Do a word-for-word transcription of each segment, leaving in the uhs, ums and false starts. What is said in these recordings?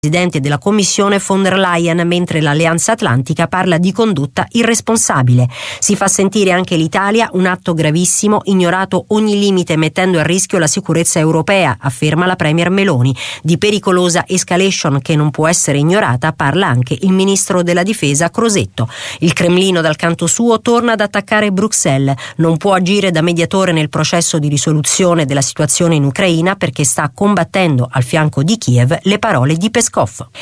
Presidente della Commissione von der Leyen, mentre l'Alleanza Atlantica parla di condotta irresponsabile. Si fa sentire anche l'Italia, un atto gravissimo, ignorato ogni limite mettendo a rischio la sicurezza europea, afferma la Premier Meloni. Di pericolosa escalation che non può essere ignorata parla anche il ministro della Difesa Crosetto. Il Cremlino dal canto suo torna ad attaccare Bruxelles, non può agire da mediatore nel processo di risoluzione della situazione in Ucraina perché sta combattendo al fianco di Kiev, le parole di Peskov.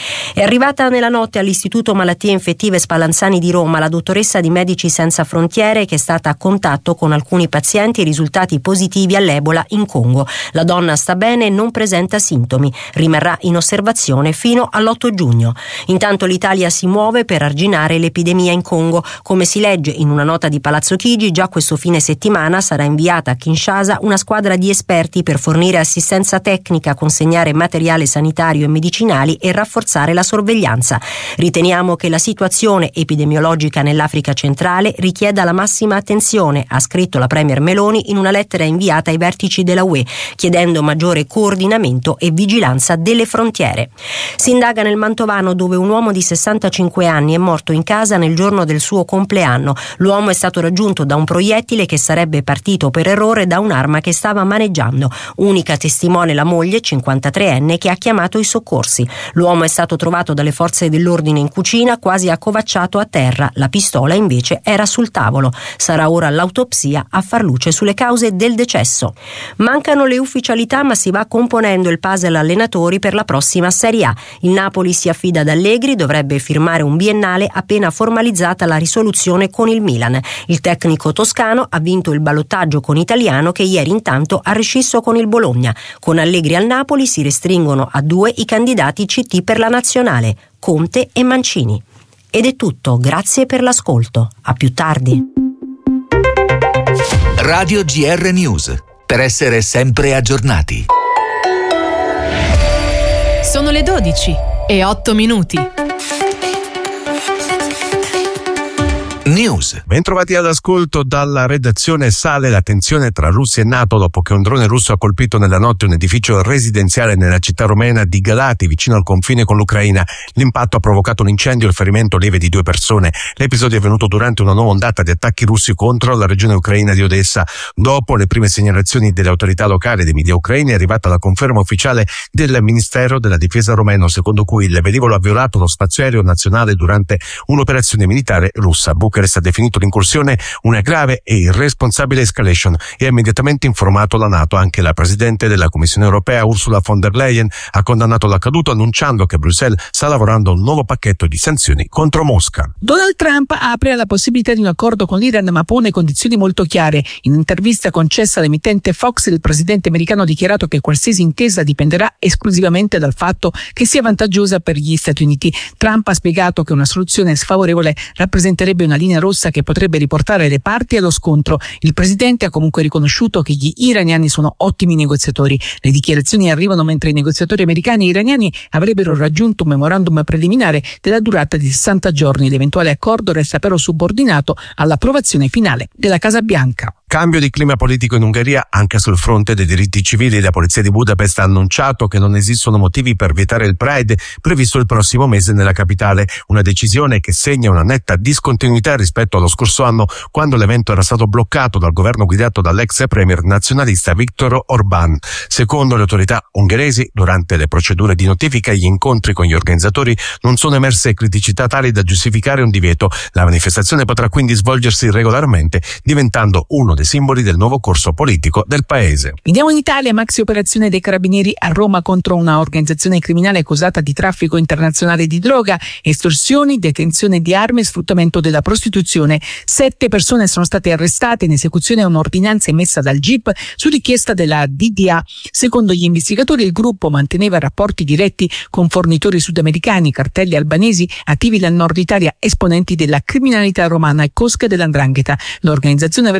È arrivata nella notte all'Istituto Malattie Infettive Spallanzani di Roma la dottoressa di Medici Senza Frontiere che è stata a contatto con alcuni pazienti risultati positivi all'Ebola in Congo. La donna sta bene e non presenta sintomi, rimarrà in osservazione fino all'otto giugno. Intanto l'Italia si muove per arginare l'epidemia in Congo. Come si legge in una nota di Palazzo Chigi, già questo fine settimana sarà inviata a Kinshasa una squadra di esperti per fornire assistenza tecnica, consegnare materiale sanitario e medicinali e rafforzare la sorveglianza. Riteniamo che la situazione epidemiologica nell'Africa centrale richieda la massima attenzione, ha scritto la Premier Meloni in una lettera inviata ai vertici della U E, chiedendo maggiore coordinamento e vigilanza delle frontiere. Si indaga nel Mantovano, dove un uomo di sessantacinque anni è morto in casa nel giorno del suo compleanno. L'uomo è stato raggiunto da un proiettile che sarebbe partito per errore da un'arma che stava maneggiando. Unica testimone la moglie, cinquantatreenne, che ha chiamato i soccorsi. L'uomo è stato trovato dalle forze dell'ordine in cucina, quasi accovacciato a terra. La pistola invece era sul tavolo. Sarà ora l'autopsia a far luce sulle cause del decesso. Mancano le ufficialità, ma si va componendo il puzzle allenatori per la prossima Serie A. Il Napoli si affida ad Allegri, dovrebbe firmare un biennale appena formalizzata la risoluzione con il Milan. Il tecnico toscano ha vinto il ballottaggio con Italiano, che ieri intanto ha rescisso con il Bologna. Con Allegri al Napoli si restringono a due i candidati C T per la nazionale, Conte e Mancini. Ed è tutto, grazie per l'ascolto. A più tardi. Radio G R News, per essere sempre aggiornati. Sono le dodici e otto minuti. News. Bentrovati all'ascolto. Dalla redazione sale la tensione tra Russia e NATO dopo che un drone russo ha colpito nella notte un edificio residenziale nella città romena di Galati, vicino al confine con l'Ucraina. L'impatto ha provocato un incendio e il ferimento lieve di due persone. L'episodio è avvenuto durante una nuova ondata di attacchi russi contro la regione ucraina di Odessa. Dopo le prime segnalazioni delle autorità locali e dei media ucraini è arrivata la conferma ufficiale del Ministero della Difesa romeno, secondo cui il velivolo ha violato lo spazio aereo nazionale durante un'operazione militare russa. Bucarest ha definito l'incursione una grave e irresponsabile escalation e ha immediatamente informato la NATO. Anche la Presidente della Commissione europea Ursula von der Leyen ha condannato l'accaduto, annunciando che Bruxelles sta lavorando a un nuovo pacchetto di sanzioni contro Mosca. Donald Trump apre alla possibilità di un accordo con l'Iran, ma pone condizioni molto chiare. In un'intervista concessa all'emittente Fox, il presidente americano ha dichiarato che qualsiasi intesa dipenderà esclusivamente dal fatto che sia vantaggiosa per gli Stati Uniti. Trump ha spiegato che una soluzione sfavorevole rappresenterebbe una linea rossa che potrebbe riportare le parti allo scontro. Il presidente ha comunque riconosciuto che gli iraniani sono ottimi negoziatori. Le dichiarazioni arrivano mentre i negoziatori americani e iraniani avrebbero raggiunto un memorandum preliminare della durata di sessanta giorni. L'eventuale accordo resta però subordinato all'approvazione finale della Casa Bianca. Cambio di clima politico in Ungheria anche sul fronte dei diritti civili. La polizia di Budapest ha annunciato che non esistono motivi per vietare il Pride previsto il prossimo mese nella capitale, una decisione che segna una netta discontinuità rispetto allo scorso anno, quando l'evento era stato bloccato dal governo guidato dall'ex premier nazionalista Viktor Orbán. Secondo le autorità ungheresi, durante le procedure di notifica e gli incontri con gli organizzatori non sono emerse criticità tali da giustificare un divieto. La manifestazione potrà quindi svolgersi regolarmente, diventando uno dei simboli del nuovo corso politico del paese. Vediamo in Italia, maxi operazione dei carabinieri a Roma contro una organizzazione criminale accusata di traffico internazionale di droga, estorsioni, detenzione di armi e sfruttamento della prostituzione. Sette persone sono state arrestate in esecuzione a un'ordinanza emessa dal G I P su richiesta della D D A. Secondo gli investigatori, il gruppo manteneva rapporti diretti con fornitori sudamericani, cartelli albanesi attivi nel nord Italia, esponenti della criminalità romana e cosche dell'Andrangheta. L'organizzazione avrebbe gestito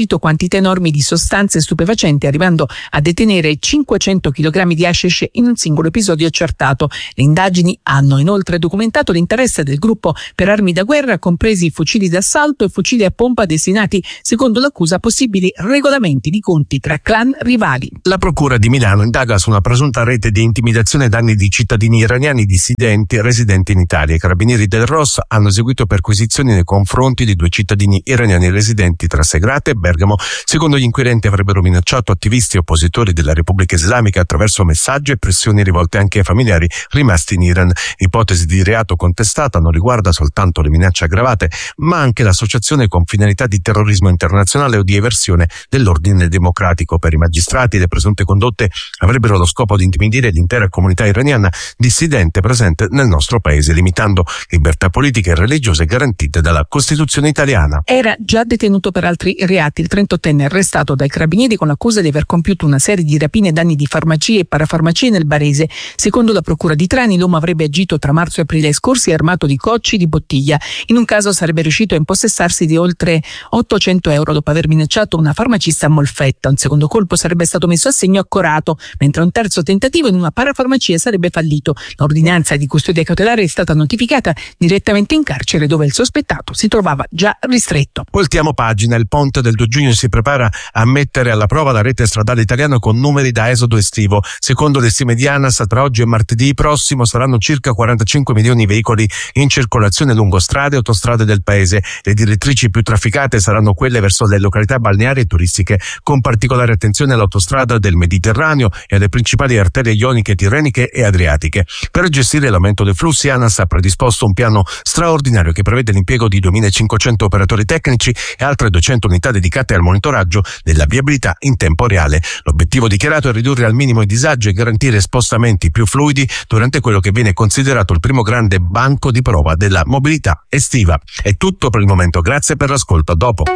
acquisito quantità enormi di sostanze stupefacenti, arrivando a detenere cinquecento chilogrammi di hashish in un singolo episodio accertato. Le indagini hanno inoltre documentato l'interesse del gruppo per armi da guerra, compresi fucili d'assalto e fucili a pompa destinati, secondo l'accusa, a possibili regolamenti di conti tra clan rivali. La Procura di Milano indaga su una presunta rete di intimidazione ai danni di cittadini iraniani dissidenti residenti in Italia. I carabinieri del R O S hanno eseguito perquisizioni nei confronti di due cittadini iraniani residenti tra Segrate e Bergamo. Secondo gli inquirenti avrebbero minacciato attivisti e oppositori della Repubblica Islamica attraverso messaggi e pressioni rivolte anche ai familiari rimasti in Iran. L'ipotesi di reato contestata non riguarda soltanto le minacce aggravate, ma anche l'associazione con finalità di terrorismo internazionale o di eversione dell'ordine democratico. Per i magistrati le presunte condotte avrebbero lo scopo di intimidire l'intera comunità iraniana dissidente presente nel nostro paese, limitando libertà politiche e religiose garantite dalla Costituzione italiana. Era già detenuto per altri reati il trentottenne arrestato dai carabinieri con l'accusa di aver compiuto una serie di rapine ai danni di farmacie e parafarmacie nel barese. Secondo la procura di Trani, l'uomo avrebbe agito tra marzo e aprile scorsi armato di cocci di bottiglia. In un caso sarebbe riuscito a impossessarsi di oltre ottocento euro dopo aver minacciato una farmacista a Molfetta. Un secondo colpo sarebbe stato messo a segno a Corato, mentre un terzo tentativo in una parafarmacia sarebbe fallito. L'ordinanza di custodia cautelare è stata notificata direttamente in carcere, dove il sospettato si trovava già ristretto. Voltiamo pagina. Il ponte del due giugno si prepara a mettere alla prova la rete stradale italiana con numeri da esodo estivo. Secondo le stime di ANAS, tra oggi e martedì prossimo saranno circa quarantacinque milioni di veicoli in circolazione lungo strade e autostrade del paese. Le direttrici più trafficate saranno quelle verso le località balneari e turistiche, con particolare attenzione all'autostrada del Mediterraneo e alle principali arterie ioniche, tirreniche e adriatiche. Per gestire l'aumento dei flussi, ANAS ha predisposto un piano straordinario che prevede l'impiego di duemilacinquecento operatori tecnici e altre duecento unità dedicate al monitoraggio della viabilità in tempo reale. L'obiettivo dichiarato è ridurre al minimo i disagi e garantire spostamenti più fluidi durante quello che viene considerato il primo grande banco di prova della mobilità estiva. È tutto per il momento, grazie per l'ascolto, a dopo.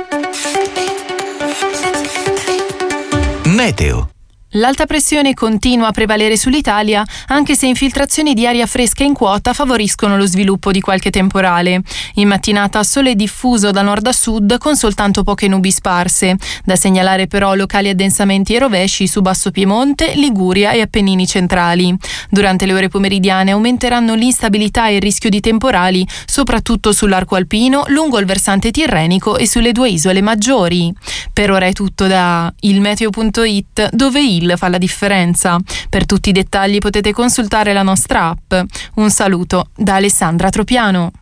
Meteo. L'alta pressione continua a prevalere sull'Italia, anche se infiltrazioni di aria fresca in quota favoriscono lo sviluppo di qualche temporale. In mattinata sole diffuso da nord a sud con soltanto poche nubi sparse. Da segnalare però locali addensamenti e rovesci su Basso Piemonte, Liguria e Appennini centrali. Durante le ore pomeridiane aumenteranno l'instabilità e il rischio di temporali, soprattutto sull'arco alpino, lungo il versante tirrenico e sulle due isole maggiori. Per ora è tutto da ilmeteo punto it, dove il fa la differenza. Per tutti i dettagli potete consultare la nostra app. Un saluto da Alessandra Tropiano.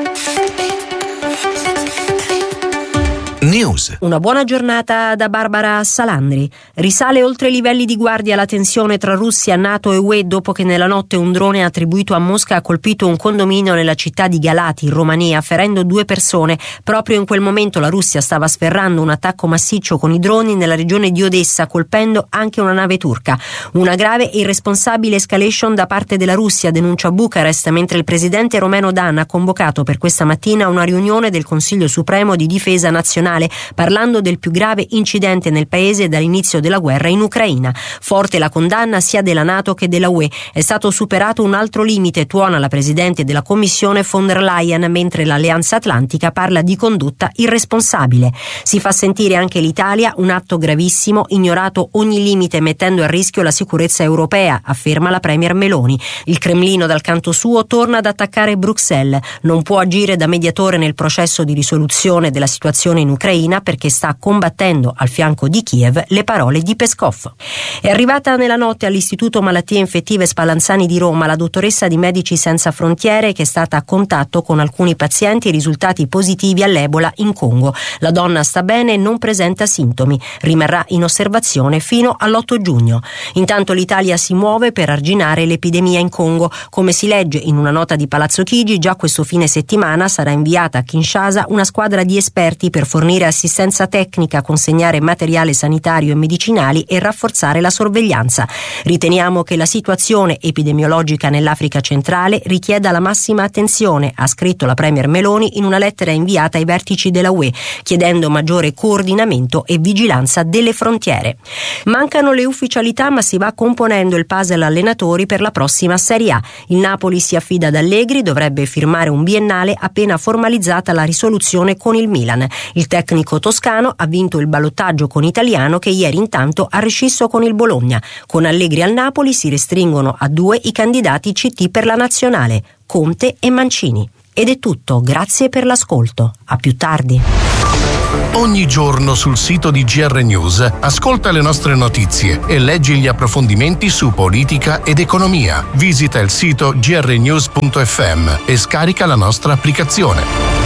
News. Una buona giornata da Barbara Salandri. Risale oltre i livelli di guardia la tensione tra Russia, NATO e U E dopo che nella notte un drone attribuito a Mosca ha colpito un condominio nella città di Galati, in Romania, ferendo due persone. Proprio in quel momento la Russia stava sferrando un attacco massiccio con i droni nella regione di Odessa, colpendo anche una nave turca. Una grave e irresponsabile escalation da parte della Russia, denuncia Bucarest, mentre il presidente Romano Dan ha convocato per questa mattina una riunione del Consiglio Supremo di Difesa Nazionale, parlando del più grave incidente nel paese dall'inizio della guerra in Ucraina. Forte la condanna sia della NATO che della U E. È stato superato un altro limite, tuona la presidente della Commissione von der Leyen, mentre l'Alleanza Atlantica parla di condotta irresponsabile. Si fa sentire anche l'Italia, un atto gravissimo, ignorato ogni limite mettendo a rischio la sicurezza europea, afferma la premier Meloni. Il Cremlino dal canto suo torna ad attaccare Bruxelles. Non può agire da mediatore nel processo di risoluzione della situazione in Ucraina Ucraina perché sta combattendo al fianco di Kiev, le parole di Peskov. È arrivata nella notte all'Istituto Malattie Infettive Spallanzani di Roma la dottoressa di Medici Senza Frontiere, che è stata a contatto con alcuni pazienti risultati positivi all'Ebola in Congo. La donna sta bene e non presenta sintomi. Rimarrà in osservazione fino all'otto giugno. Intanto l'Italia si muove per arginare l'epidemia in Congo. Come si legge in una nota di Palazzo Chigi, già questo fine settimana sarà inviata a Kinshasa una squadra di esperti per fornire assistenza tecnica, consegnare materiale sanitario e medicinali e rafforzare la sorveglianza. Riteniamo che la situazione epidemiologica nell'Africa centrale richieda la massima attenzione, ha scritto la premier Meloni in una lettera inviata ai vertici della U E, chiedendo maggiore coordinamento e vigilanza delle frontiere. Mancano le ufficialità, ma si va componendo il puzzle allenatori per la prossima Serie A. Il Napoli si affida ad Allegri, dovrebbe firmare un biennale appena formalizzata la risoluzione con il Milan. Il tecnico toscano ha vinto il ballottaggio con Italiano, che ieri intanto ha rescisso con il Bologna. Con Allegri al Napoli si restringono a due i candidati C T per la nazionale, Conte e Mancini. Ed è tutto, grazie per l'ascolto. A più tardi. Ogni giorno sul sito di G R News ascolta le nostre notizie e leggi gli approfondimenti su politica ed economia. Visita il sito g r news punto f m e scarica la nostra applicazione.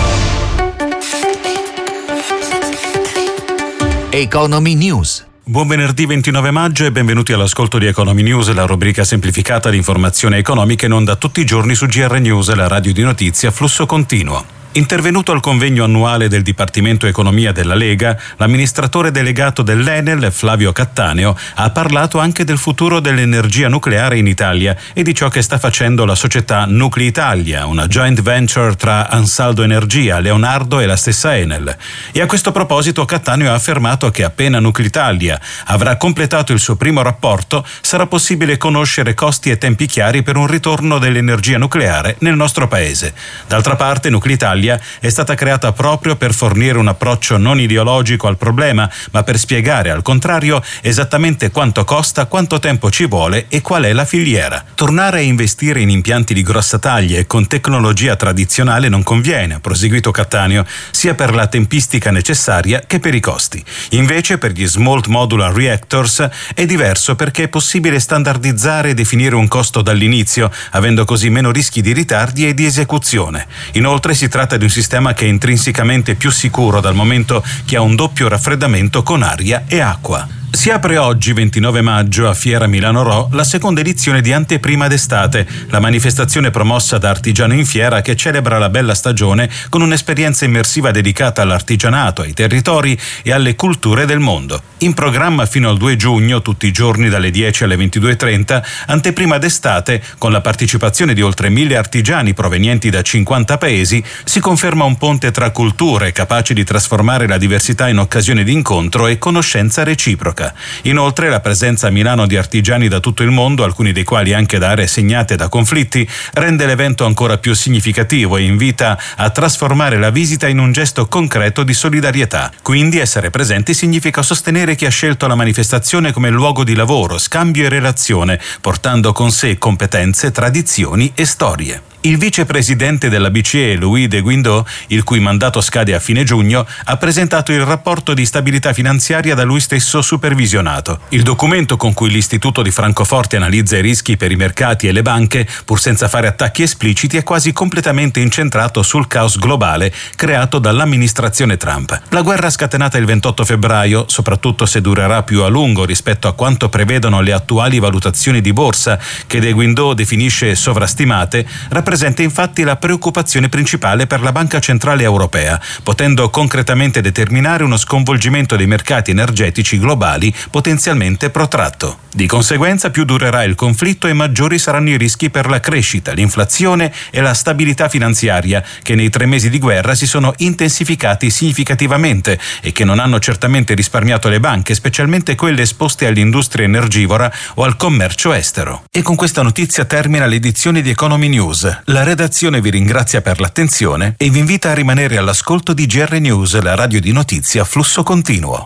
Economy News. Buon venerdì ventinove maggio e benvenuti all'ascolto di Economy News, la rubrica semplificata di informazione economica in onda tutti i giorni su G R News, la radio di notizie a flusso continuo. Intervenuto al convegno annuale del Dipartimento Economia della Lega, l'amministratore delegato dell'Enel, Flavio Cattaneo, ha parlato anche del futuro dell'energia nucleare in Italia e di ciò che sta facendo la società Nuclei Italia, una joint venture tra Ansaldo Energia, Leonardo e la stessa Enel. E a questo proposito Cattaneo ha affermato che appena Nuclei Italia avrà completato il suo primo rapporto, sarà possibile conoscere costi e tempi chiari per un ritorno dell'energia nucleare nel nostro paese. D'altra parte, Nuclei Italia è stata creata proprio per fornire un approccio non ideologico al problema, ma per spiegare al contrario esattamente quanto costa, quanto tempo ci vuole e qual è la filiera. Tornare a investire in impianti di grossa taglia e con tecnologia tradizionale non conviene, ha proseguito Cattaneo, sia per la tempistica necessaria che per i costi. Invece per gli Small Modular Reactors è diverso, perché è possibile standardizzare e definire un costo dall'inizio, avendo così meno rischi di ritardi e di esecuzione. Inoltre si tratta di un sistema che è intrinsecamente più sicuro, dal momento che ha un doppio raffreddamento con aria e acqua. Si apre oggi, ventinove maggio, a Fiera Milano Ro, la seconda edizione di Anteprima d'estate, la manifestazione promossa da Artigiano in Fiera che celebra la bella stagione con un'esperienza immersiva dedicata all'artigianato, ai territori e alle culture del mondo. In programma fino al due giugno, tutti i giorni dalle dieci alle ventidue e trenta, Anteprima d'estate, con la partecipazione di oltre mille artigiani provenienti da cinquanta paesi, si conferma un ponte tra culture capace di trasformare la diversità in occasione di incontro e conoscenza reciproca. Inoltre la presenza a Milano di artigiani da tutto il mondo, alcuni dei quali anche da aree segnate da conflitti, rende l'evento ancora più significativo e invita a trasformare la visita in un gesto concreto di solidarietà. Quindi essere presenti significa sostenere chi ha scelto la manifestazione come luogo di lavoro, scambio e relazione, portando con sé competenze, tradizioni e storie. Il vicepresidente della B C E, Louis de Guindos, il cui mandato scade a fine giugno, ha presentato il rapporto di stabilità finanziaria da lui stesso supervisionato. Il documento con cui l'Istituto di Francoforte analizza i rischi per i mercati e le banche, pur senza fare attacchi espliciti, è quasi completamente incentrato sul caos globale creato dall'amministrazione Trump. La guerra scatenata il ventotto febbraio, soprattutto se durerà più a lungo rispetto a quanto prevedono le attuali valutazioni di borsa, che de Guindos definisce sovrastimate, rappresenta Presenta infatti la preoccupazione principale per la Banca Centrale Europea, potendo concretamente determinare uno sconvolgimento dei mercati energetici globali potenzialmente protratto. Di conseguenza, più durerà il conflitto e maggiori saranno i rischi per la crescita, l'inflazione e la stabilità finanziaria, che nei tre mesi di guerra si sono intensificati significativamente e che non hanno certamente risparmiato le banche, specialmente quelle esposte all'industria energivora o al commercio estero. E con questa notizia termina l'edizione di Economy News. La redazione vi ringrazia per l'attenzione e vi invita a rimanere all'ascolto di G R News, la radio di notizie a flusso continuo.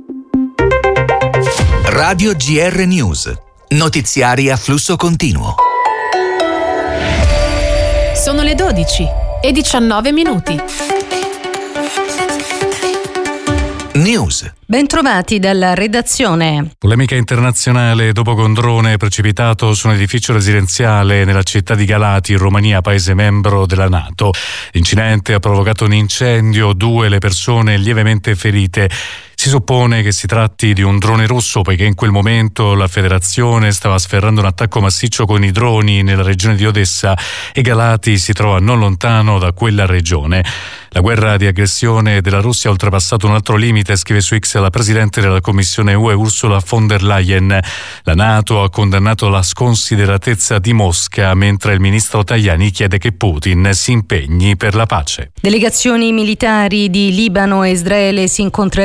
Radio G R News. Notiziari a flusso continuo. Sono le dodici e diciannove minuti. News. Bentrovati dalla redazione. Polemica internazionale dopo che un drone precipitato su un edificio residenziale nella città di Galati, in Romania, paese membro della NATO. L'incidente ha provocato un incendio, due le persone lievemente ferite. Si suppone che si tratti di un drone russo, poiché in quel momento la federazione stava sferrando un attacco massiccio con i droni nella regione di Odessa e Galati si trova non lontano da quella regione. La guerra di aggressione della Russia ha oltrepassato un altro limite, scrive su X la Presidente della Commissione U E Ursula von der Leyen. La NATO ha condannato la sconsideratezza di Mosca, mentre il ministro Tajani chiede che Putin si impegni per la pace. Delegazioni militari di Libano e Israele si incontreranno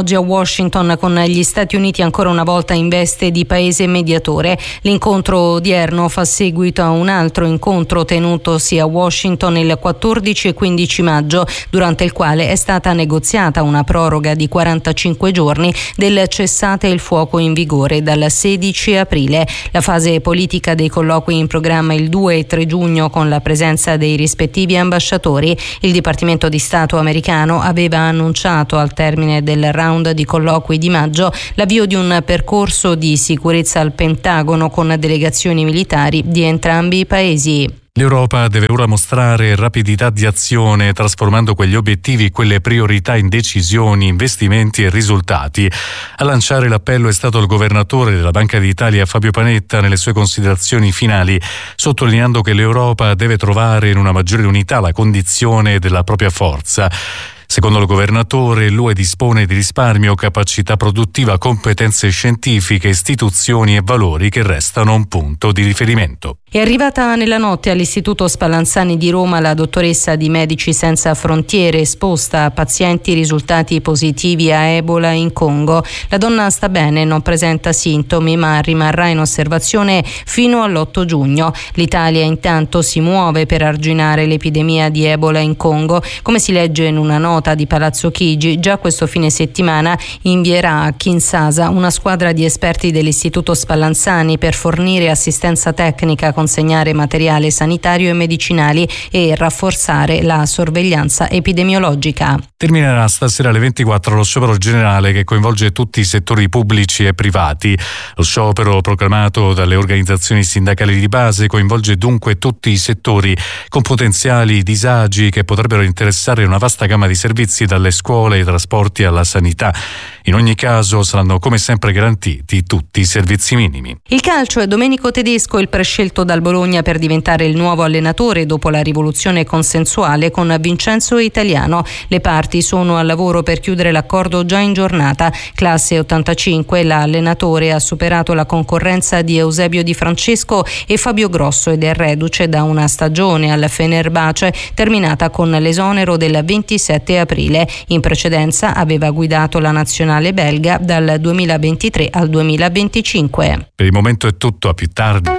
oggi a Washington con gli Stati Uniti ancora una volta in veste di paese mediatore. L'incontro odierno fa seguito a un altro incontro tenutosi a Washington il quattordici e quindici maggio, durante il quale è stata negoziata una proroga di quarantacinque giorni del cessate il fuoco in vigore dal sedici aprile. La fase politica dei colloqui in programma il due e tre giugno con la presenza dei rispettivi ambasciatori. Il Dipartimento di Stato americano aveva annunciato al termine del round di colloqui di maggio l'avvio di un percorso di sicurezza al Pentagono con delegazioni militari di entrambi i paesi. L'Europa deve ora mostrare rapidità di azione, trasformando quegli obiettivi e quelle priorità in decisioni, investimenti e risultati. A lanciare l'appello è stato il governatore della Banca d'Italia Fabio Panetta nelle sue considerazioni finali, sottolineando che l'Europa deve trovare in una maggiore unità la condizione della propria forza. Secondo il governatore, l'U E dispone di risparmio, capacità produttiva, competenze scientifiche, istituzioni e valori che restano un punto di riferimento. È arrivata nella notte all'Istituto Spallanzani di Roma la dottoressa di Medici Senza Frontiere, esposta a pazienti risultati positivi a Ebola in Congo. La donna sta bene, non presenta sintomi, ma rimarrà in osservazione fino all'otto giugno. L'Italia intanto si muove per arginare l'epidemia di Ebola in Congo. Come si legge in una nota di Palazzo Chigi, già questo fine settimana invierà a Kinshasa una squadra di esperti dell'Istituto Spallanzani per fornire assistenza tecnica, consegnare materiale sanitario e medicinali e rafforzare la sorveglianza epidemiologica. Terminerà stasera alle ventiquattro lo sciopero generale che coinvolge tutti i settori pubblici e privati. Lo sciopero proclamato dalle organizzazioni sindacali di base coinvolge dunque tutti i settori, con potenziali disagi che potrebbero interessare una vasta gamma di servizi, dalle scuole ai trasporti alla sanità. In ogni caso saranno come sempre garantiti tutti i servizi minimi. Il calcio è Domenico Tedesco, il prescelto dal Bologna per diventare il nuovo allenatore dopo la rivoluzione consensuale con Vincenzo Italiano. Le parti sono al lavoro per chiudere l'accordo già in giornata. Classe ottantacinque, l'allenatore ha superato la concorrenza di Eusebio Di Francesco e Fabio Grosso ed è reduce da una stagione al Fenerbahce terminata con l'esonero del ventisette aprile. In precedenza aveva guidato la nazionale belga dal duemilaventitré al duemilaventicinque. Per il momento è tutto, a più tardi.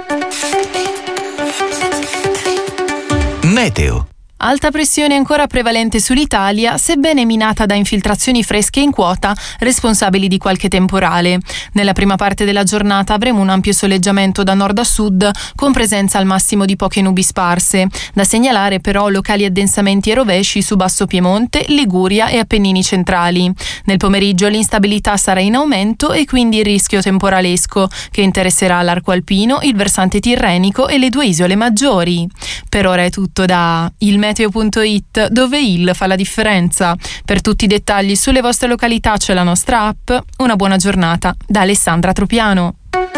Meteo. Alta pressione ancora prevalente sull'Italia, sebbene minata da infiltrazioni fresche in quota, responsabili di qualche temporale. Nella prima parte della giornata avremo un ampio soleggiamento da nord a sud, con presenza al massimo di poche nubi sparse. Da segnalare però locali addensamenti e rovesci su Basso Piemonte, Liguria e Appennini centrali. Nel pomeriggio l'instabilità sarà in aumento e quindi il rischio temporalesco, che interesserà l'arco alpino, il versante tirrenico e le due isole maggiori. Per ora è tutto da il meteo punto it, dove il fa la differenza. Per tutti i dettagli sulle vostre località c'è la nostra app. Una buona giornata da Alessandra Tropiano.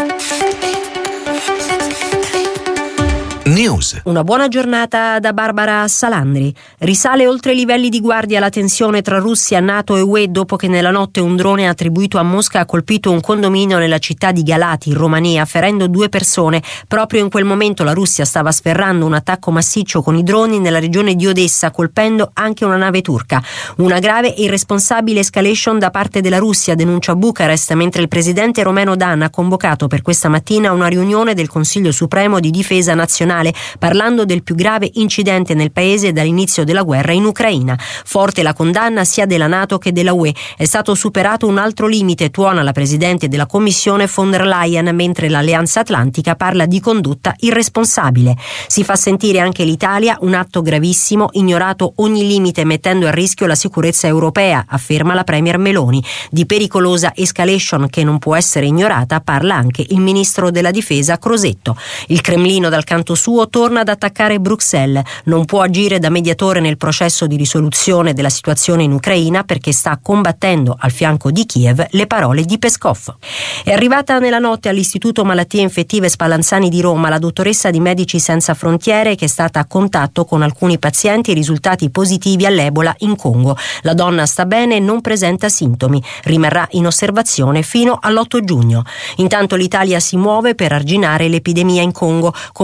News. Una buona giornata da Barbara Salandri. Risale oltre i livelli di guardia la tensione tra Russia, NATO e U E dopo che nella notte un drone attribuito a Mosca ha colpito un condominio nella città di Galati, in Romania, ferendo due persone. Proprio in quel momento la Russia stava sferrando un attacco massiccio con i droni nella regione di Odessa, colpendo anche una nave turca. Una grave e irresponsabile escalation da parte della Russia, denuncia Bucarest, mentre il presidente Romano Dan ha convocato per questa mattina una riunione del Consiglio Supremo di Difesa Nazionale, parlando del più grave incidente nel paese dall'inizio della guerra in Ucraina. Forte la condanna sia della NATO che della U E. È stato superato un altro limite, tuona la presidente della Commissione von der Leyen, mentre l'Alleanza Atlantica parla di condotta irresponsabile. Si fa sentire anche l'Italia, un atto gravissimo, ignorato ogni limite mettendo a rischio la sicurezza europea, afferma la premier Meloni. Di pericolosa escalation che non può essere ignorata parla anche il ministro della difesa Crosetto. Il Cremlino dal canto suo torna ad attaccare Bruxelles, non può agire da mediatore nel processo di risoluzione della situazione in Ucraina perché sta combattendo al fianco di Kiev, le parole di Peskov. È arrivata nella notte all'Istituto Malattie Infettive Spallanzani di Roma la dottoressa di Medici Senza Frontiere che è stata a contatto con alcuni pazienti risultati positivi all'Ebola in Congo. La donna sta bene e non presenta sintomi, rimarrà in osservazione fino all'otto giugno. Intanto l'Italia si muove per arginare l'epidemia in Congo, come si legge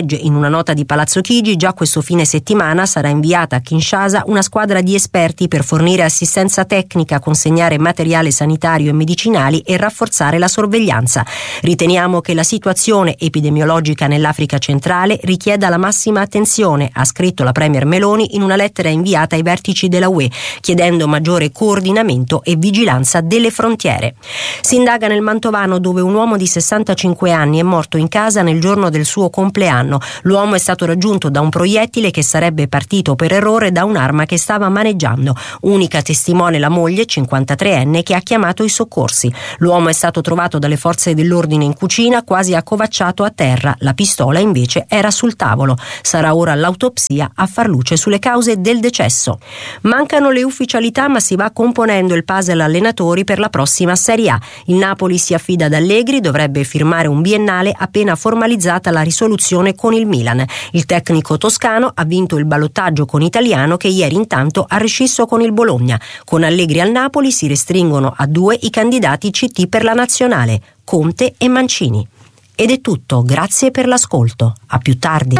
Legge in una nota di Palazzo Chigi, già questo fine settimana sarà inviata a Kinshasa una squadra di esperti per fornire assistenza tecnica, consegnare materiale sanitario e medicinali e rafforzare la sorveglianza. Riteniamo che la situazione epidemiologica nell'Africa centrale richieda la massima attenzione, ha scritto la Premier Meloni in una lettera inviata ai vertici della U E, chiedendo maggiore coordinamento e vigilanza delle frontiere. Si indaga nel Mantovano, dove un uomo di sessantacinque anni è morto in casa nel giorno del suo compleanno. L'uomo è stato raggiunto da un proiettile che sarebbe partito per errore da un'arma che stava maneggiando. Unica testimone la moglie, cinquantatreenne, che ha chiamato i soccorsi. L'uomo è stato trovato dalle forze dell'ordine in cucina, quasi accovacciato a terra. La pistola invece era sul tavolo. Sarà ora l'autopsia a far luce sulle cause del decesso. Mancano le ufficialità, ma si va componendo il puzzle allenatori per la prossima Serie A. Il Napoli si affida ad Allegri, dovrebbe firmare un biennale appena formalizzata la risoluzione con il Milan. Il tecnico toscano ha vinto il ballottaggio con Italiano, che ieri intanto ha rescisso con il Bologna. Con Allegri al Napoli si restringono a due i candidati C T per la nazionale, Conte e Mancini. Ed è tutto, grazie per l'ascolto. A più tardi.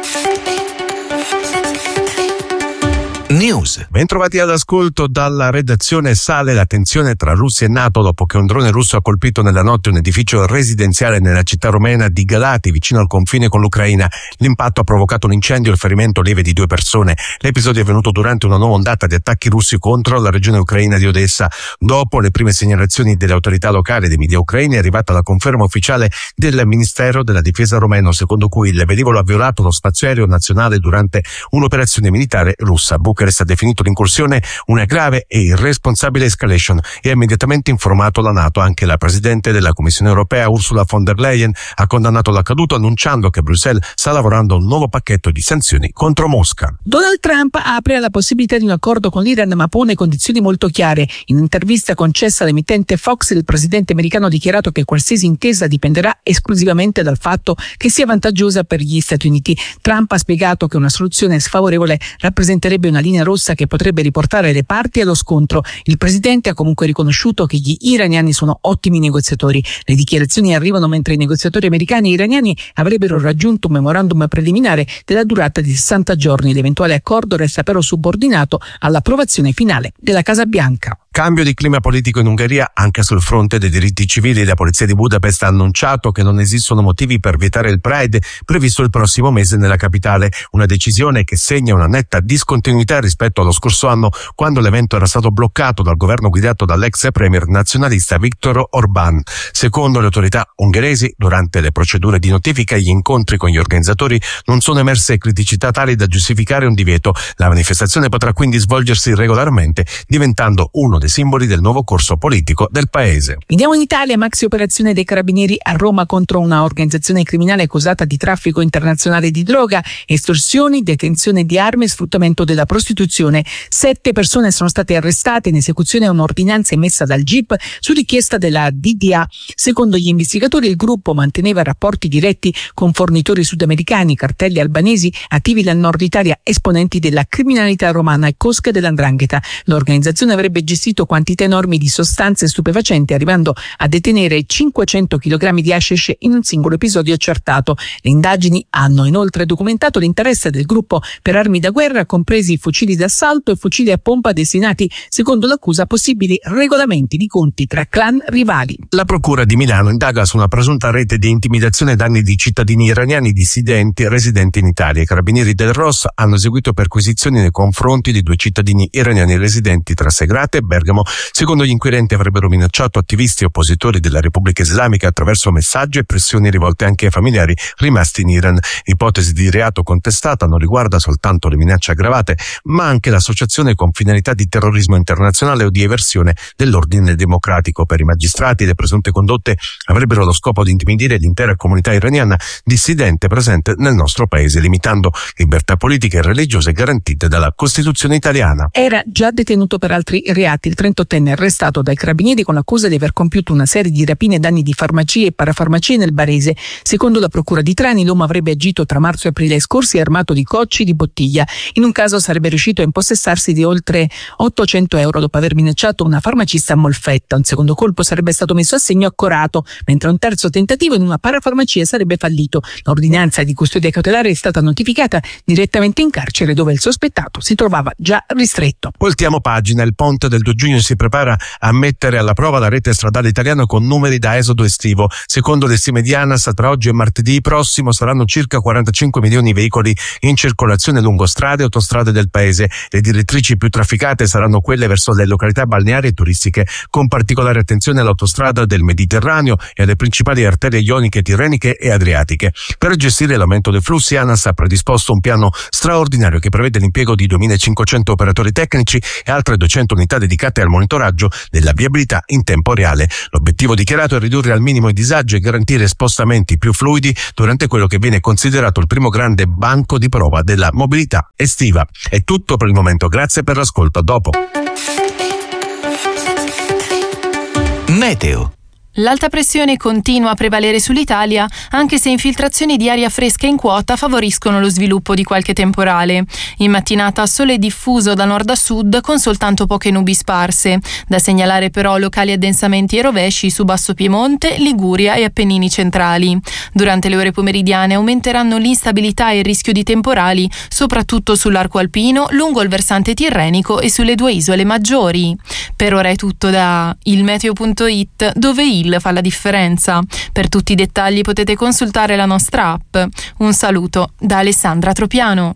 News. Bentrovati all'ascolto. Dalla redazione sale la tensione tra Russia e NATO dopo che un drone russo ha colpito nella notte un edificio residenziale nella città romena di Galati, vicino al confine con l'Ucraina. L'impatto ha provocato un incendio e il ferimento lieve di due persone. L'episodio è avvenuto durante una nuova ondata di attacchi russi contro la regione ucraina di Odessa. Dopo le prime segnalazioni delle autorità locali e dei media ucraini è arrivata la conferma ufficiale del Ministero della Difesa romeno, secondo cui il velivolo ha violato lo spazio aereo nazionale durante un'operazione militare russa. Bucarest ha definito l'incursione una grave e irresponsabile escalation e ha immediatamente informato la NATO. Anche la Presidente della Commissione europea, Ursula von der Leyen, ha condannato l'accaduto, annunciando che Bruxelles sta lavorando a un nuovo pacchetto di sanzioni contro Mosca. Donald Trump apre alla possibilità di un accordo con l'Iran, ma pone condizioni molto chiare. In un'intervista concessa all'emittente Fox, il presidente americano ha dichiarato che qualsiasi intesa dipenderà esclusivamente dal fatto che sia vantaggiosa per gli Stati Uniti. Trump ha spiegato che una soluzione sfavorevole rappresenterebbe una linea rossa che potrebbe riportare le parti allo scontro. Il presidente ha comunque riconosciuto che gli iraniani sono ottimi negoziatori. Le dichiarazioni arrivano mentre i negoziatori americani e iraniani avrebbero raggiunto un memorandum preliminare della durata di sessanta giorni. L'eventuale accordo resta però subordinato all'approvazione finale della Casa Bianca. Cambio di clima politico in Ungheria anche sul fronte dei diritti civili. La polizia di Budapest ha annunciato che non esistono motivi per vietare il Pride previsto il prossimo mese nella capitale, una decisione che segna una netta discontinuità rispetto allo scorso anno, quando l'evento era stato bloccato dal governo guidato dall'ex premier nazionalista Viktor Orbán. Secondo le autorità ungheresi, durante le procedure di notifica e gli incontri con gli organizzatori non sono emerse criticità tali da giustificare un divieto. La manifestazione potrà quindi svolgersi regolarmente, diventando uno dei simboli del nuovo corso politico del paese. Vediamo in Italia, maxi operazione dei carabinieri a Roma contro una organizzazione criminale accusata di traffico internazionale di droga, estorsioni, detenzione di armi e sfruttamento della prostituzione. Sette persone sono state arrestate in esecuzione a un'ordinanza emessa dal G I P su richiesta della D D A. Secondo gli investigatori, il gruppo manteneva rapporti diretti con fornitori sudamericani, cartelli albanesi attivi nel nord Italia, esponenti della criminalità romana e cosche dell'ndrangheta. L'organizzazione avrebbe gestito quantità enormi di sostanze stupefacenti, arrivando a detenere cinquecento chilogrammi di hashish in un singolo episodio accertato. Le indagini hanno inoltre documentato l'interesse del gruppo per armi da guerra, compresi fucili d'assalto e fucili a pompa destinati, secondo l'accusa, a possibili regolamenti di conti tra clan rivali. La Procura di Milano indaga su una presunta rete di intimidazione ai danni di cittadini iraniani dissidenti residenti in Italia. I carabinieri del R O S hanno eseguito perquisizioni nei confronti di due cittadini iraniani residenti tra Segrate e Bergamo. Secondo gli inquirenti avrebbero minacciato attivisti e oppositori della Repubblica Islamica attraverso messaggi e pressioni rivolte anche ai familiari rimasti in Iran. L'ipotesi di reato contestata non riguarda soltanto le minacce aggravate, ma anche l'associazione con finalità di terrorismo internazionale o di eversione dell'ordine democratico. Per i magistrati le presunte condotte avrebbero lo scopo di intimidire l'intera comunità iraniana dissidente presente nel nostro paese, limitando libertà politiche e religiose garantite dalla Costituzione italiana. Era già detenuto per altri reati il trentottenne arrestato dai carabinieri con l'accusa di aver compiuto una serie di rapine e danni di farmacie e parafarmacie nel barese. Secondo la procura di Trani, l'uomo avrebbe agito tra marzo e aprile scorsi armato di cocci di bottiglia. In un caso sarebbe riuscito a impossessarsi di oltre ottocento euro dopo aver minacciato una farmacista a Molfetta. Un secondo colpo sarebbe stato messo a segno a Corato, mentre un terzo tentativo in una parafarmacia sarebbe fallito. L'ordinanza di custodia cautelare è stata notificata direttamente in carcere, dove il sospettato si trovava già ristretto. Voltiamo pagina. Il ponte del due giugno si prepara a mettere alla prova la rete stradale italiana con numeri da esodo estivo. Secondo le stime di ANAS, tra oggi e martedì prossimo saranno circa quarantacinque milioni di veicoli in circolazione lungo strade e autostrade del paese. Le direttrici più trafficate saranno quelle verso le località balneari e turistiche, con particolare attenzione all'autostrada del Mediterraneo e alle principali arterie ioniche, tirreniche e adriatiche. Per gestire l'aumento dei flussi, ANAS ha predisposto un piano straordinario che prevede l'impiego di duemilacinquecento operatori tecnici e altre duecento unità dedicate al monitoraggio della viabilità in tempo reale. L'obiettivo dichiarato è ridurre al minimo i disagi e garantire spostamenti più fluidi durante quello che viene considerato il primo grande banco di prova della mobilità estiva. È tutto per il momento, grazie per l'ascolto, a dopo. Meteo. L'alta pressione continua a prevalere sull'Italia, anche se infiltrazioni di aria fresca in quota favoriscono lo sviluppo di qualche temporale. In mattinata sole diffuso da nord a sud con soltanto poche nubi sparse. Da segnalare però locali addensamenti e rovesci su Basso Piemonte, Liguria e Appennini centrali. Durante le ore pomeridiane aumenteranno l'instabilità e il rischio di temporali, soprattutto sull'arco alpino, lungo il versante tirrenico e sulle due isole maggiori. Per ora è tutto da ilmeteo punto it, dove il fa la differenza. Per tutti i dettagli potete consultare la nostra app. Un saluto da Alessandra Tropiano.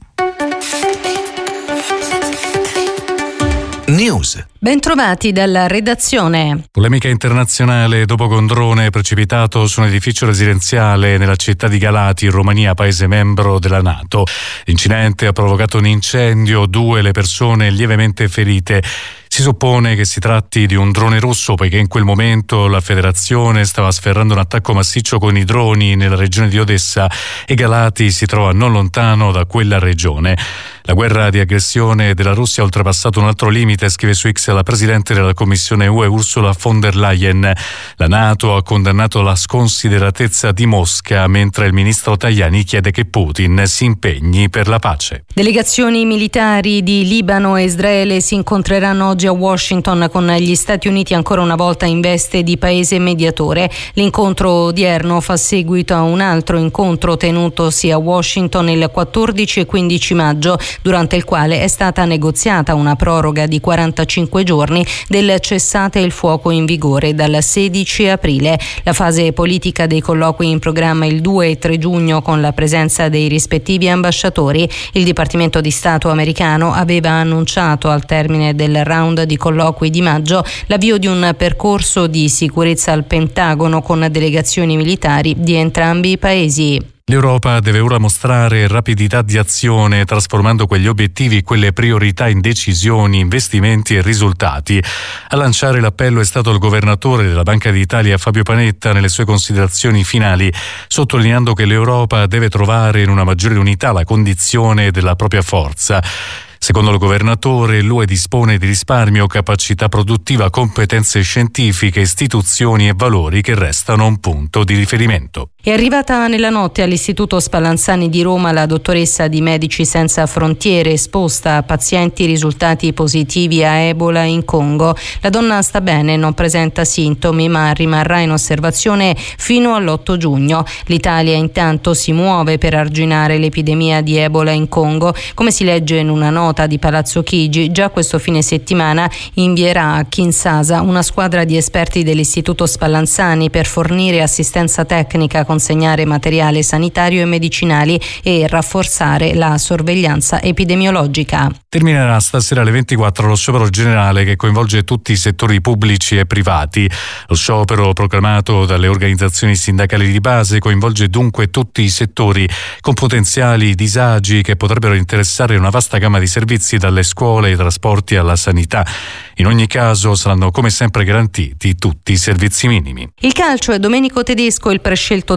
News. Bentrovati dalla redazione. Polemica internazionale dopo che un drone è precipitato su un edificio residenziale nella città di Galati, in Romania, paese membro della NATO. L'incidente ha provocato un incendio, due le persone lievemente ferite. Si suppone che si tratti di un drone russo, poiché in quel momento la federazione stava sferrando un attacco massiccio con i droni nella regione di Odessa e Galati si trova non lontano da quella regione. La guerra di aggressione della Russia ha oltrepassato un altro limite, scrive su X la Presidente della Commissione U E Ursula von der Leyen. La NATO ha condannato la sconsideratezza di Mosca, mentre il ministro Tajani chiede che Putin si impegni per la pace. Delegazioni militari di Libano e Israele si incontreranno oggi a Washington con gli Stati Uniti ancora una volta in veste di paese mediatore. L'incontro odierno fa seguito a un altro incontro tenutosi a Washington il quattordici e quindici maggio, durante il quale è stata negoziata una proroga di quarantacinque giorni del cessate il fuoco in vigore dal sedici aprile. La fase politica dei colloqui in programma il due e tre giugno con la presenza dei rispettivi ambasciatori. Il Dipartimento di Stato americano aveva annunciato al termine del round di colloqui di maggio l'avvio di un percorso di sicurezza al Pentagono con delegazioni militari di entrambi i paesi. L'Europa deve ora mostrare rapidità di azione, trasformando quegli obiettivi, quelle priorità in decisioni, investimenti e risultati. A lanciare l'appello è stato il governatore della Banca d'Italia Fabio Panetta nelle sue considerazioni finali, sottolineando che l'Europa deve trovare in una maggiore unità la condizione della propria forza. Secondo il governatore, l'U E dispone di risparmio, capacità produttiva, competenze scientifiche, istituzioni e valori che restano un punto di riferimento. È arrivata nella notte all'Istituto Spallanzani di Roma la dottoressa di Medici Senza Frontiere, esposta a pazienti risultati positivi a Ebola in Congo. La donna sta bene, non presenta sintomi, ma rimarrà in osservazione fino all'otto giugno. L'Italia intanto si muove per arginare l'epidemia di Ebola in Congo. Come si legge in una nota di Palazzo Chigi, già questo fine settimana invierà a Kinshasa una squadra di esperti dell'Istituto Spallanzani per fornire assistenza tecnica, consegnare materiale sanitario e medicinali e rafforzare la sorveglianza epidemiologica. Terminerà stasera alle ventiquattro lo sciopero generale che coinvolge tutti i settori pubblici e privati. Lo sciopero proclamato dalle organizzazioni sindacali di base coinvolge dunque tutti i settori, con potenziali disagi che potrebbero interessare una vasta gamma di servizi, dalle scuole ai trasporti alla sanità. In ogni caso saranno come sempre garantiti tutti i servizi minimi. Il calcio è Domenico Tedesco il prescelto da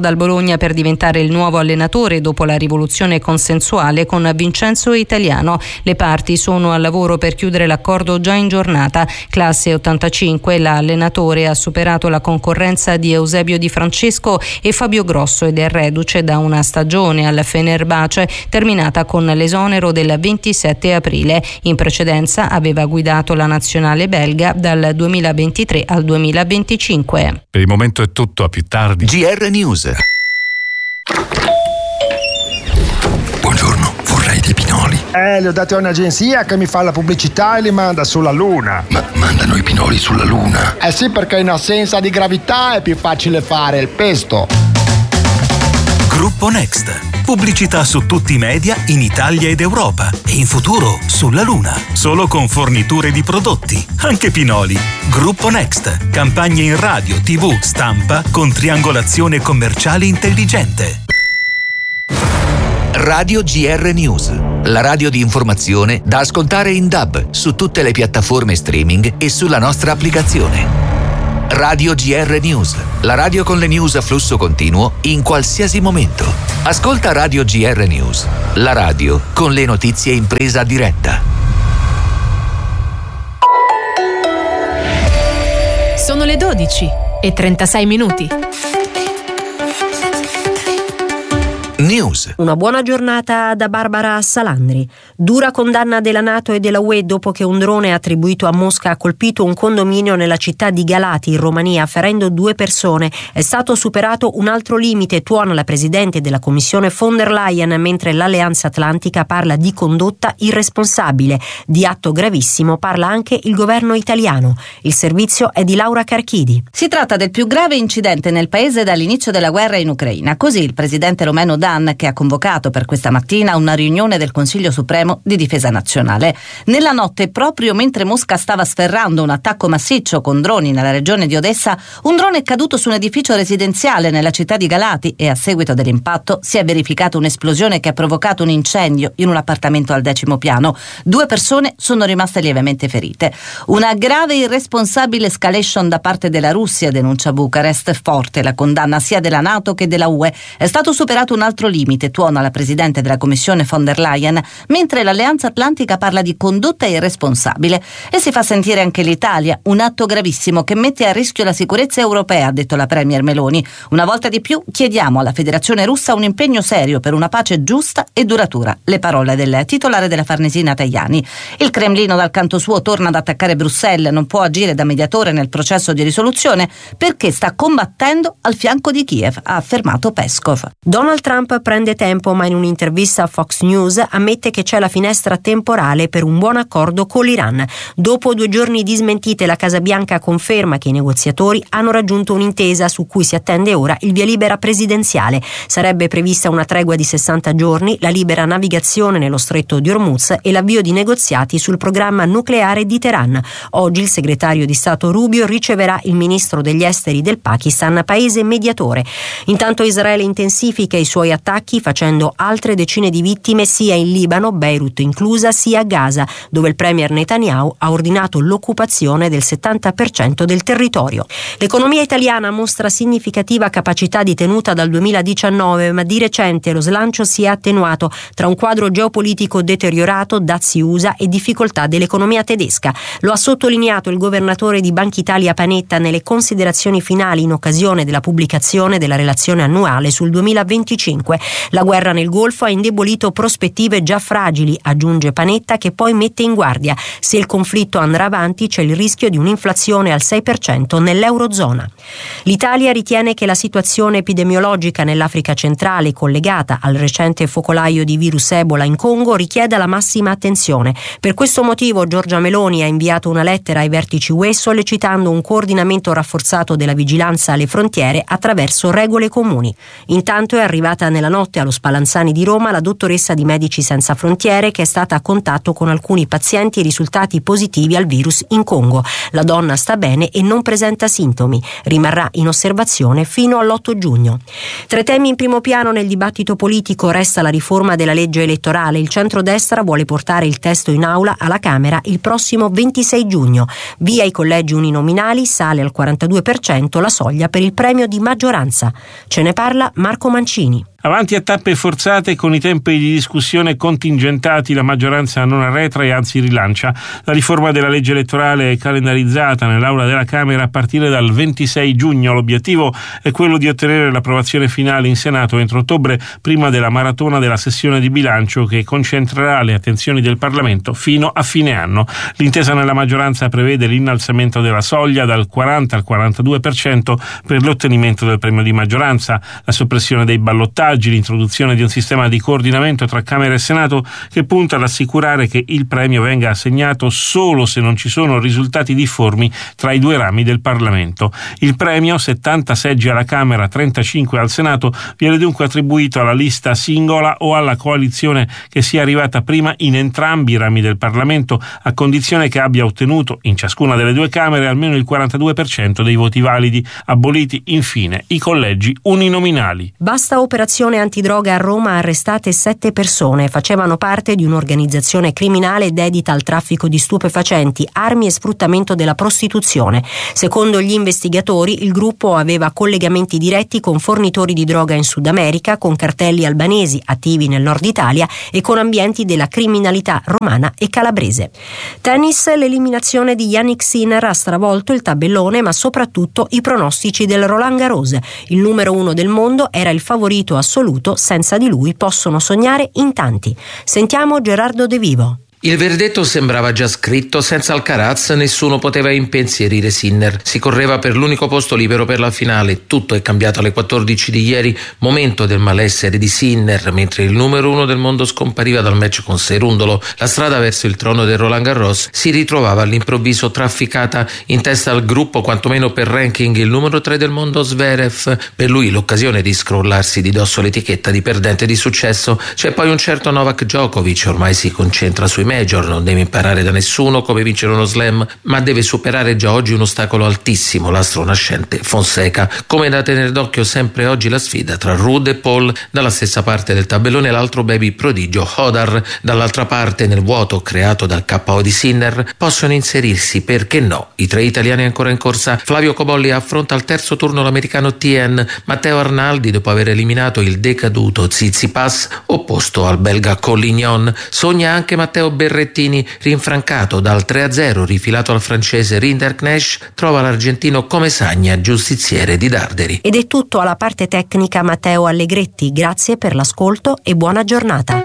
dal Bologna per diventare il nuovo allenatore dopo la rivoluzione consensuale con Vincenzo Italiano. Le parti sono al lavoro per chiudere l'accordo già in giornata. Classe ottantacinque, l'allenatore ha superato la concorrenza di Eusebio Di Francesco e Fabio Grosso ed è reduce da una stagione al Fenerbahce terminata con l'esonero del ventisette aprile. In precedenza aveva guidato la nazionale belga dal duemilaventitré al duemilaventicinque. Per il momento è tutto, a più tardi. G R News. Buongiorno, vorrei dei pinoli. Eh, li ho dati a un'agenzia che mi fa la pubblicità e li manda sulla Luna. Ma mandano i pinoli sulla Luna? Eh sì, perché in assenza di gravità è più facile fare il pesto. Gruppo Next. Pubblicità su tutti i media in Italia ed Europa e in futuro sulla Luna. Solo con forniture di prodotti, anche pinoli. Gruppo Next. Campagne in radio, tivù, stampa con triangolazione commerciale intelligente. Radio G R News. La radio di informazione da ascoltare in D A B su tutte le piattaforme streaming e sulla nostra applicazione. Radio G R News, la radio con le news a flusso continuo in qualsiasi momento. Ascolta Radio G R News, la radio con le notizie in presa diretta. Sono le dodici e trentasei minuti. News. Una buona giornata da Barbara Salandri. Dura condanna della NATO e della U E dopo che un drone attribuito a Mosca ha colpito un condominio nella città di Galati, in Romania, ferendo due persone. È stato superato un altro limite, tuona la presidente della Commissione von der Leyen, mentre l'Alleanza Atlantica parla di condotta irresponsabile. Di atto gravissimo parla anche il governo italiano. Il servizio è di Laura Carchidi. Si tratta del più grave incidente nel paese dall'inizio della guerra in Ucraina. Così il presidente romeno Dan, che ha convocato per questa mattina una riunione del Consiglio Supremo di Difesa Nazionale. Nella notte, proprio mentre Mosca stava sferrando un attacco massiccio con droni nella regione di Odessa, un drone è caduto su un edificio residenziale nella città di Galati e a seguito dell'impatto si è verificata un'esplosione che ha provocato un incendio in un appartamento al decimo piano. Due persone sono rimaste lievemente ferite. Una grave e irresponsabile escalation da parte della Russia, denuncia Bucarest. Forte la condanna sia della NATO che della U E. È stato superato un altro limite, tuona la presidente della Commissione von der Leyen, mentre l'Alleanza Atlantica parla di condotta irresponsabile e si fa sentire anche l'Italia, un atto gravissimo che mette a rischio la sicurezza europea, ha detto la premier Meloni. Una volta di più chiediamo alla Federazione Russa un impegno serio per una pace giusta e duratura. Le parole del titolare della Farnesina Tajani. Il Cremlino dal canto suo torna ad attaccare Bruxelles, non può agire da mediatore nel processo di risoluzione perché sta combattendo al fianco di Kiev, ha affermato Peskov. Donald Trump prende tempo, ma in un'intervista a Fox News ammette che c'è la finestra temporale per un buon accordo con l'Iran. Dopo due giorni di smentite, la Casa Bianca conferma che i negoziatori hanno raggiunto un'intesa su cui si attende ora il via libera presidenziale. Sarebbe prevista una tregua di sessanta giorni, la libera navigazione nello stretto di Hormuz e l'avvio di negoziati sul programma nucleare di Teheran. Oggi il segretario di Stato Rubio riceverà il ministro degli esteri del Pakistan, paese mediatore. Intanto Israele intensifica i suoi attacchi facendo altre decine di vittime sia in Libano, Beirut inclusa, sia a Gaza, dove il premier Netanyahu ha ordinato l'occupazione del settanta per cento del territorio. L'economia italiana mostra significativa capacità di tenuta dal duemiladiciannove, ma di recente lo slancio si è attenuato tra un quadro geopolitico deteriorato, dazi U S A e difficoltà dell'economia tedesca. Lo ha sottolineato il governatore di Banca Italia Panetta nelle considerazioni finali in occasione della pubblicazione della relazione annuale sul duemilaventicinque. La guerra nel Golfo ha indebolito prospettive già fragili, aggiunge Panetta, che poi mette in guardia. Se il conflitto andrà avanti c'è il rischio di un'inflazione al sei per cento nell'Eurozona. L'Italia ritiene che la situazione epidemiologica nell'Africa centrale, collegata al recente focolaio di virus Ebola in Congo, richieda la massima attenzione. Per questo motivo Giorgia Meloni ha inviato una lettera ai vertici U E sollecitando un coordinamento rafforzato della vigilanza alle frontiere attraverso regole comuni. Intanto è arrivata ricoverata nella notte allo Spallanzani di Roma la dottoressa di Medici Senza Frontiere, che è stata a contatto con alcuni pazienti risultati positivi al virus in Congo. La donna sta bene e non presenta sintomi. Rimarrà in osservazione fino all'otto giugno. Tra i temi in primo piano nel dibattito politico resta la riforma della legge elettorale. Il centrodestra vuole portare il testo in aula alla Camera il prossimo ventisei giugno. Via i collegi uninominali, sale al quarantadue per cento la soglia per il premio di maggioranza. Ce ne parla Marco Mancini. Avanti a tappe forzate, con i tempi di discussione contingentati, la maggioranza non arretra e anzi rilancia. La riforma della legge elettorale è calendarizzata nell'Aula della Camera a partire dal ventisei giugno. L'obiettivo è quello di ottenere l'approvazione finale in Senato entro ottobre, prima della maratona della sessione di bilancio che concentrerà le attenzioni del Parlamento fino a fine anno. L'intesa nella maggioranza prevede l'innalzamento della soglia dal quaranta al quarantadue per cento per l'ottenimento del premio di maggioranza, la soppressione dei ballottaggi, l'introduzione di un sistema di coordinamento tra Camera e Senato che punta ad assicurare che il premio venga assegnato solo se non ci sono risultati difformi tra i due rami del Parlamento. Il premio, settanta seggi alla Camera, trentacinque al Senato, viene dunque attribuito alla lista singola o alla coalizione che sia arrivata prima in entrambi i rami del Parlamento, a condizione che abbia ottenuto in ciascuna delle due Camere almeno il quarantadue per cento dei voti validi. Aboliti infine i collegi uninominali. Basta operazione antidroga a Roma, arrestate sette persone. Facevano parte di un'organizzazione criminale dedita al traffico di stupefacenti, armi e sfruttamento della prostituzione. Secondo gli investigatori, il gruppo aveva collegamenti diretti con fornitori di droga in Sud America, con cartelli albanesi attivi nel nord Italia e con ambienti della criminalità romana e calabrese. Tennis, l'eliminazione di Jannik Sinner ha stravolto il tabellone, ma soprattutto i pronostici del Roland Garros. Il numero uno del mondo era il favorito assoluto, senza di lui possono sognare in tanti. Sentiamo Gerardo De Vivo. Il verdetto sembrava già scritto, senza Alcaraz nessuno poteva impensierire Sinner. Si correva per l'unico posto libero per la finale. Tutto è cambiato alle quattordici di ieri, momento del malessere di Sinner, mentre il numero uno del mondo scompariva dal match con Cerundolo. La strada verso il trono del Roland Garros si ritrovava all'improvviso trafficata. In testa al gruppo, quantomeno per ranking, il numero tre del mondo Zverev. Per lui l'occasione di scrollarsi di dosso l'etichetta di perdente di successo. C'è poi un certo Novak Djokovic, ormai si concentra sui major, non deve imparare da nessuno come vincere uno slam, ma deve superare già oggi un ostacolo altissimo, l'astro nascente Fonseca. Come da tenere d'occhio sempre oggi la sfida tra Ruud e Paul, dalla stessa parte del tabellone l'altro baby prodigio Hodar, dall'altra parte nel vuoto creato dal K O di Sinner possono inserirsi, perché no, i tre italiani ancora in corsa. Flavio Cobolli affronta al terzo turno l'americano Tien, Matteo Arnaldi dopo aver eliminato il decaduto Tsitsipas opposto al belga Collignon. Sogna anche Matteo Berrettini, rinfrancato dal tre a zero rifilato al francese Rinderknecht, trova l'argentino Comesaña giustiziere di Darderi. Ed è tutto alla parte tecnica Matteo Allegretti. Grazie per l'ascolto e buona giornata.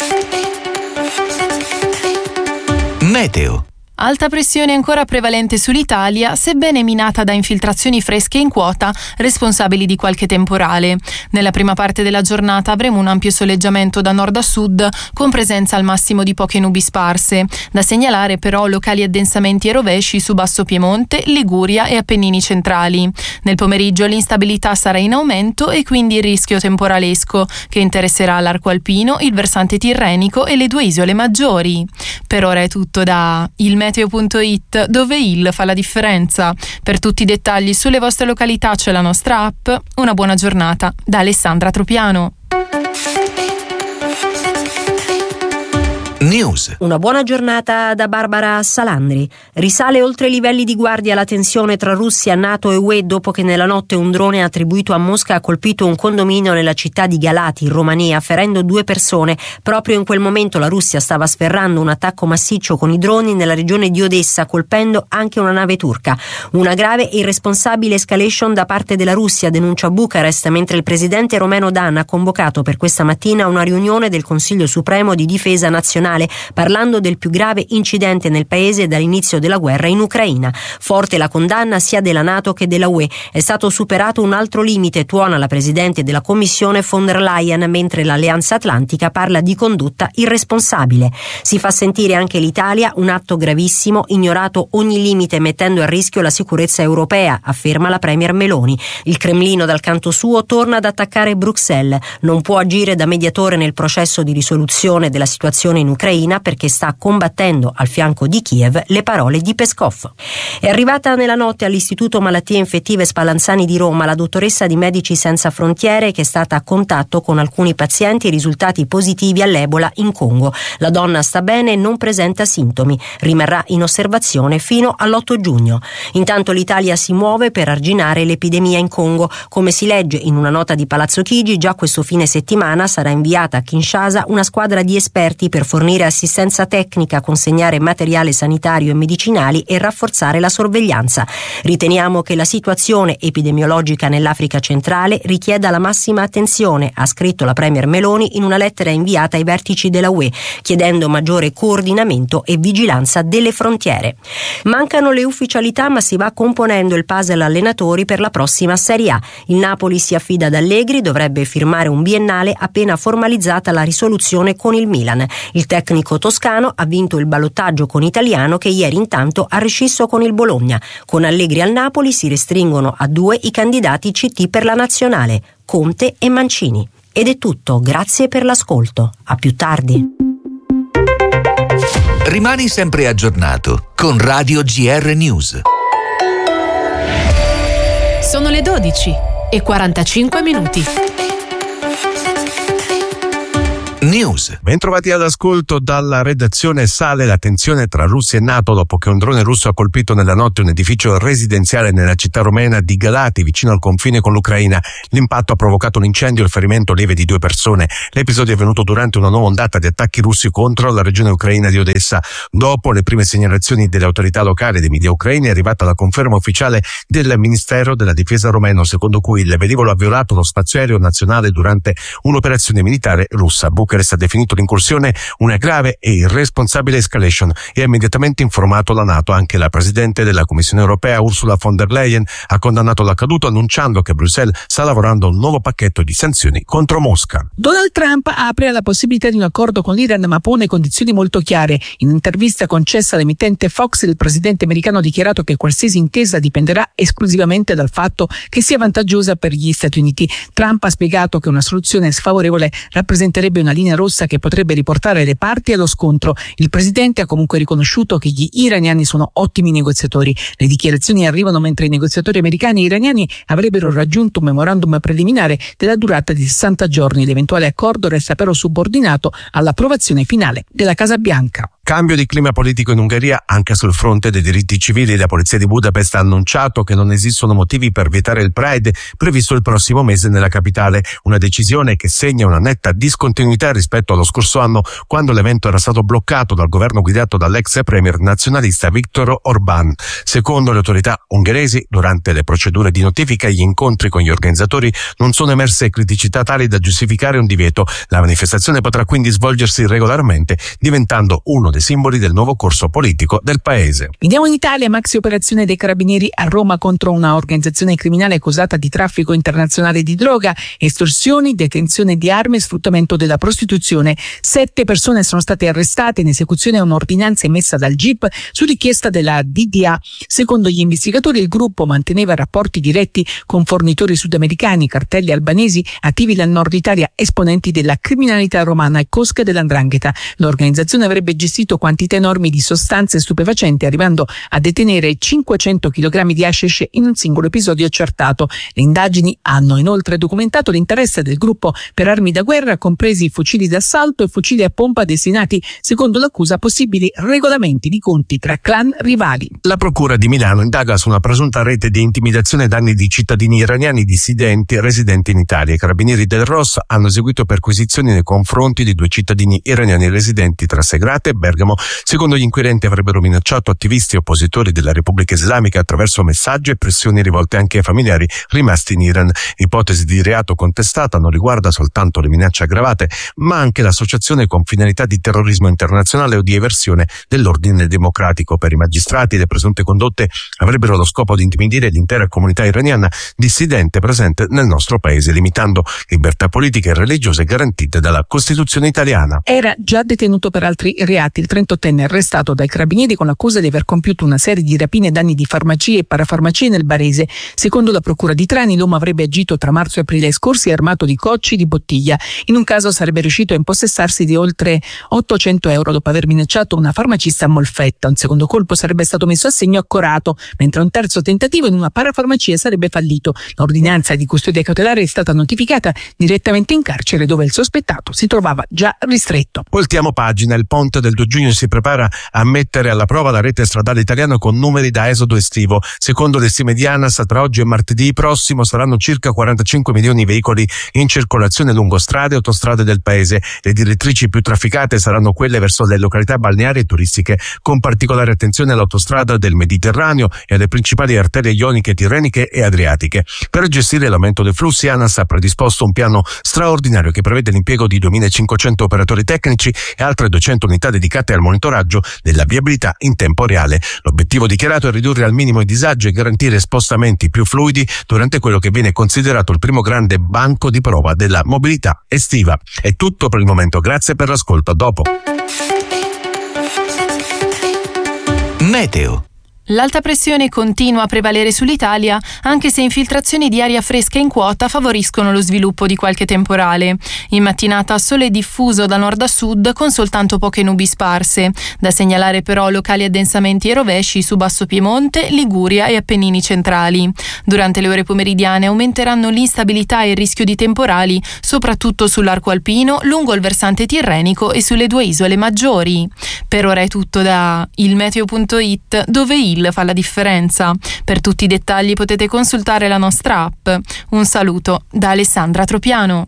Meteo. Alta pressione ancora prevalente sull'Italia, sebbene minata da infiltrazioni fresche in quota responsabili di qualche temporale. Nella prima parte della giornata avremo un ampio soleggiamento da nord a sud, con presenza al massimo di poche nubi sparse. Da segnalare però locali addensamenti e rovesci su Basso Piemonte, Liguria e Appennini centrali. Nel pomeriggio l'instabilità sarà in aumento e quindi il rischio temporalesco, che interesserà l'arco alpino, il versante tirrenico e le due isole maggiori. Per ora è tutto da il meteo punto it, dove il fa la differenza. Per tutti i dettagli sulle vostre località c'è la nostra app. Una buona giornata da Alessandra Tropiano. News. Una buona giornata da Barbara Salandri. Risale oltre i livelli di guardia la tensione tra Russia, NATO e U E dopo che nella notte un drone attribuito a Mosca ha colpito un condominio nella città di Galati, in Romania, ferendo due persone. Proprio in quel momento la Russia stava sferrando un attacco massiccio con i droni nella regione di Odessa, colpendo anche una nave turca. Una grave e irresponsabile escalation da parte della Russia, denuncia Bucarest, mentre il presidente Romeno Dan ha convocato per questa mattina una riunione del Consiglio Supremo di Difesa Nazionale internazionale, parlando del più grave incidente nel paese dall'inizio della guerra in Ucraina. Forte la condanna sia della NATO che della U E. È stato superato un altro limite, tuona la presidente della Commissione von der Leyen, mentre l'Alleanza Atlantica parla di condotta irresponsabile. Si fa sentire anche l'Italia, un atto gravissimo, ignorato ogni limite mettendo a rischio la sicurezza europea, afferma la premier Meloni. Il Cremlino dal canto suo torna ad attaccare Bruxelles, non può agire da mediatore nel processo di risoluzione della situazione in Ucraina perché sta combattendo al fianco di Kiev, le parole di Peskov. È arrivata nella notte all'Istituto Malattie Infettive Spallanzani di Roma la dottoressa di Medici Senza Frontiere che è stata a contatto con alcuni pazienti risultati positivi all'Ebola in Congo. La donna sta bene e non presenta sintomi, rimarrà in osservazione fino all'otto giugno. Intanto l'Italia si muove per arginare l'epidemia in Congo. Come si legge in una nota di Palazzo Chigi, già questo fine settimana sarà inviata a Kinshasa una squadra di esperti per fornire assistenza tecnica, consegnare materiale sanitario e medicinali e rafforzare la sorveglianza. Riteniamo che la situazione epidemiologica nell'Africa centrale richieda la massima attenzione, ha scritto la premier Meloni in una lettera inviata ai vertici della U E, chiedendo maggiore coordinamento e vigilanza delle frontiere. Mancano le ufficialità, ma si va componendo il puzzle allenatori per la prossima Serie A. Il Napoli si affida ad Allegri, dovrebbe firmare un biennale appena formalizzata la risoluzione con il Milan. Il tecnico toscano ha vinto il ballottaggio con Italiano, che ieri intanto ha rescisso con il Bologna. Con Allegri al Napoli si restringono a due i candidati C T per la nazionale, Conte e Mancini. Ed è tutto, grazie per l'ascolto. A più tardi. Rimani sempre aggiornato con Radio G R News. Sono le dodici e quarantacinque minuti. News. Bentrovati all'ascolto. Dalla redazione sale la tensione tra Russia e NATO dopo che un drone russo ha colpito nella notte un edificio residenziale nella città romena di Galati, vicino al confine con l'Ucraina. L'impatto ha provocato un incendio e il ferimento lieve di due persone. L'episodio è avvenuto durante una nuova ondata di attacchi russi contro la regione ucraina di Odessa. Dopo le prime segnalazioni delle autorità locali e dei media ucraini è arrivata la conferma ufficiale del Ministero della Difesa romeno, secondo cui il velivolo ha violato lo spazio aereo nazionale durante un'operazione militare russa. Bucarest ha definito l'incursione una grave e irresponsabile escalation e ha immediatamente informato la NATO. Anche la Presidente della Commissione europea Ursula von der Leyen ha condannato l'accaduto, annunciando che Bruxelles sta lavorando a un nuovo pacchetto di sanzioni contro Mosca. Donald Trump apre alla possibilità di un accordo con l'Iran, ma pone condizioni molto chiare. In un'intervista concessa all'emittente Fox, il presidente americano ha dichiarato che qualsiasi intesa dipenderà esclusivamente dal fatto che sia vantaggiosa per gli Stati Uniti. Trump ha spiegato che una soluzione sfavorevole rappresenterebbe una linea rossa che potrebbe riportare le parti allo scontro. Il presidente ha comunque riconosciuto che gli iraniani sono ottimi negoziatori. Le dichiarazioni arrivano mentre i negoziatori americani e iraniani avrebbero raggiunto un memorandum preliminare della durata di sessanta giorni. L'eventuale accordo resta però subordinato all'approvazione finale della Casa Bianca. Cambio di clima politico in Ungheria anche sul fronte dei diritti civili. La polizia di Budapest ha annunciato che non esistono motivi per vietare il Pride previsto il prossimo mese nella capitale, una decisione che segna una netta discontinuità rispetto allo scorso anno, quando l'evento era stato bloccato dal governo guidato dall'ex premier nazionalista Viktor Orbán. Secondo le autorità ungheresi, durante le procedure di notifica e gli incontri con gli organizzatori non sono emerse criticità tali da giustificare un divieto. La manifestazione potrà quindi svolgersi regolarmente, diventando uno dei simboli del nuovo corso politico del paese. Vediamo in Italia, maxi operazione dei carabinieri a Roma contro una organizzazione criminale accusata di traffico internazionale di droga, estorsioni, detenzione di armi e sfruttamento della prostituzione. Sette persone sono state arrestate in esecuzione a un'ordinanza emessa dal G I P su richiesta della D D A. Secondo gli investigatori, il gruppo manteneva rapporti diretti con fornitori sudamericani, cartelli albanesi attivi nel nord Italia, esponenti della criminalità romana e cosche dell'Ndrangheta. L'organizzazione avrebbe gestito quantità enormi di sostanze stupefacenti, arrivando a detenere cinquecento chilogrammi di hashish in un singolo episodio accertato. Le indagini hanno inoltre documentato l'interesse del gruppo per armi da guerra, compresi fucili d'assalto e fucili a pompa destinati, secondo l'accusa, a possibili regolamenti di conti tra clan rivali. La Procura di Milano indaga su una presunta rete di intimidazione ai danni di cittadini iraniani dissidenti residenti in Italia. I carabinieri del R O S hanno eseguito perquisizioni nei confronti di due cittadini iraniani residenti tra Segrate, Bergamo Bergamo. Secondo gli inquirenti avrebbero minacciato attivisti e oppositori della Repubblica Islamica attraverso messaggi e pressioni rivolte anche ai familiari rimasti in Iran. L'ipotesi di reato contestata non riguarda soltanto le minacce aggravate, ma anche l'associazione con finalità di terrorismo internazionale o di eversione dell'ordine democratico. Per i magistrati le presunte condotte avrebbero lo scopo di intimidire l'intera comunità iraniana dissidente presente nel nostro paese, limitando libertà politiche e religiose garantite dalla Costituzione italiana. Era già detenuto per altri reati. Il trentottenne arrestato dai carabinieri con l'accusa di aver compiuto una serie di rapine ai danni di farmacie e parafarmacie nel barese. Secondo la procura di Trani, l'uomo avrebbe agito tra marzo e aprile scorsi armato di cocci di bottiglia. In un caso sarebbe riuscito a impossessarsi di oltre ottocento euro dopo aver minacciato una farmacista a Molfetta. Un secondo colpo sarebbe stato messo a segno a Corato, mentre un terzo tentativo in una parafarmacia sarebbe fallito. L'ordinanza di custodia cautelare è stata notificata direttamente in carcere, dove il sospettato si trovava già ristretto. Voltiamo pagina. Il ponte del due giugno si prepara a mettere alla prova la rete stradale italiana con numeri da esodo estivo. Secondo le stime di ANAS, tra oggi e martedì prossimo saranno circa quarantacinque milioni di veicoli in circolazione lungo strade e autostrade del paese. Le direttrici più trafficate saranno quelle verso le località balneari e turistiche, con particolare attenzione all'autostrada del Mediterraneo e alle principali arterie ioniche, tirreniche e adriatiche. Per gestire l'aumento dei flussi, ANAS ha predisposto un piano straordinario che prevede l'impiego di duemilacinquecento operatori tecnici e altre duecento unità dedicate al monitoraggio della viabilità in tempo reale. L'obiettivo dichiarato è ridurre al minimo i disagi e garantire spostamenti più fluidi durante quello che viene considerato il primo grande banco di prova della mobilità estiva. È tutto per il momento, grazie per l'ascolto, a dopo. Meteo. L'alta pressione continua a prevalere sull'Italia, anche se infiltrazioni di aria fresca in quota favoriscono lo sviluppo di qualche temporale. In mattinata sole diffuso da nord a sud con soltanto poche nubi sparse. Da segnalare però locali addensamenti e rovesci su Basso Piemonte, Liguria e Appennini centrali. Durante le ore pomeridiane aumenteranno l'instabilità e il rischio di temporali, soprattutto sull'arco alpino, lungo il versante tirrenico e sulle due isole maggiori. Per ora è tutto da ilmeteo punto it, dove il fa la differenza. Per tutti i dettagli potete consultare la nostra app. Un saluto da Alessandra Tropiano.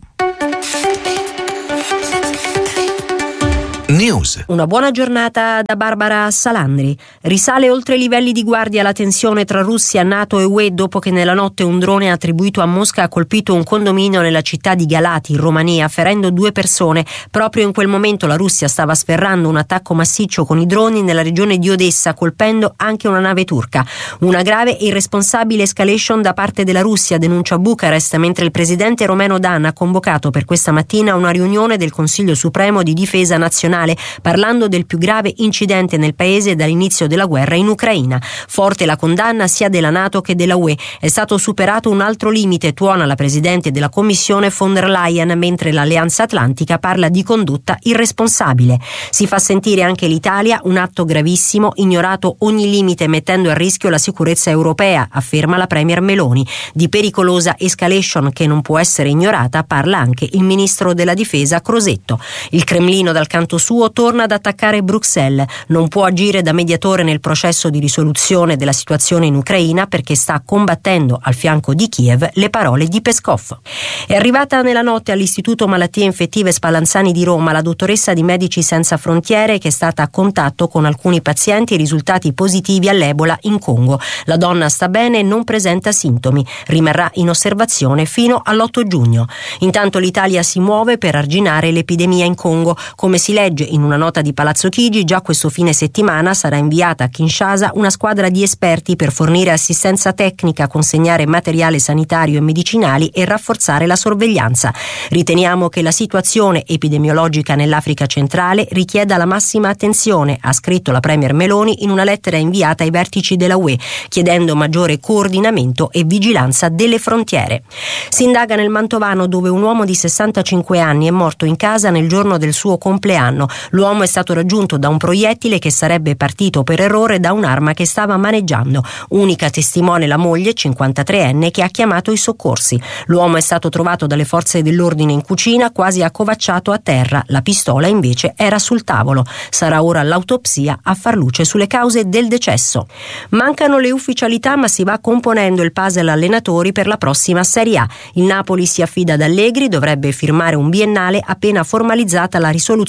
News. Una buona giornata da Barbara Salandri. Risale oltre i livelli di guardia la tensione tra Russia, NATO e U E dopo che nella notte un drone attribuito a Mosca ha colpito un condominio nella città di Galati, in Romania, ferendo due persone. Proprio in quel momento la Russia stava sferrando un attacco massiccio con i droni nella regione di Odessa, colpendo anche una nave turca. Una grave e irresponsabile escalation da parte della Russia, denuncia Bucarest, mentre il presidente Romeno Dan ha convocato per questa mattina una riunione del Consiglio Supremo di Difesa Nazionale, parlando del più grave incidente nel paese dall'inizio della guerra in Ucraina. Forte la condanna sia della NATO che della U E. È stato superato un altro limite, tuona la presidente della Commissione von der Leyen, mentre l'Alleanza Atlantica parla di condotta irresponsabile. Si fa sentire anche l'Italia, un atto gravissimo, ignorato ogni limite mettendo a rischio la sicurezza europea, afferma la premier Meloni. Di pericolosa escalation che non può essere ignorata parla anche il ministro della difesa Crosetto. Il Cremlino dal canto suo torna ad attaccare Bruxelles, non può agire da mediatore nel processo di risoluzione della situazione in Ucraina perché sta combattendo al fianco di Kiev, le parole di Peskov. È arrivata nella notte all'Istituto Malattie Infettive Spallanzani di Roma la dottoressa di Medici Senza Frontiere che è stata a contatto con alcuni pazienti risultati positivi all'Ebola in Congo. La donna sta bene e non presenta sintomi, rimarrà in osservazione fino all'otto giugno. Intanto l'Italia si muove per arginare l'epidemia in Congo. Come si legge in una nota di Palazzo Chigi, già questo fine settimana sarà inviata a Kinshasa una squadra di esperti per fornire assistenza tecnica, consegnare materiale sanitario e medicinali e rafforzare la sorveglianza. Riteniamo che la situazione epidemiologica nell'Africa centrale richieda la massima attenzione, ha scritto la premier Meloni in una lettera inviata ai vertici della U E, chiedendo maggiore coordinamento e vigilanza delle frontiere. Si indaga nel Mantovano, dove un uomo di sessantacinque anni è morto in casa nel giorno del suo compleanno. L'uomo è stato raggiunto da un proiettile che sarebbe partito per errore da un'arma che stava maneggiando. Unica testimone la moglie, cinquantatreenne, che ha chiamato i soccorsi. L'uomo è stato trovato dalle forze dell'ordine in cucina, quasi accovacciato a terra. La pistola invece era sul tavolo. Sarà ora l'autopsia a far luce sulle cause del decesso. Mancano le ufficialità, ma si va componendo il puzzle allenatori per la prossima Serie A. Il Napoli si affida ad Allegri, dovrebbe firmare un biennale appena formalizzata la risoluzione con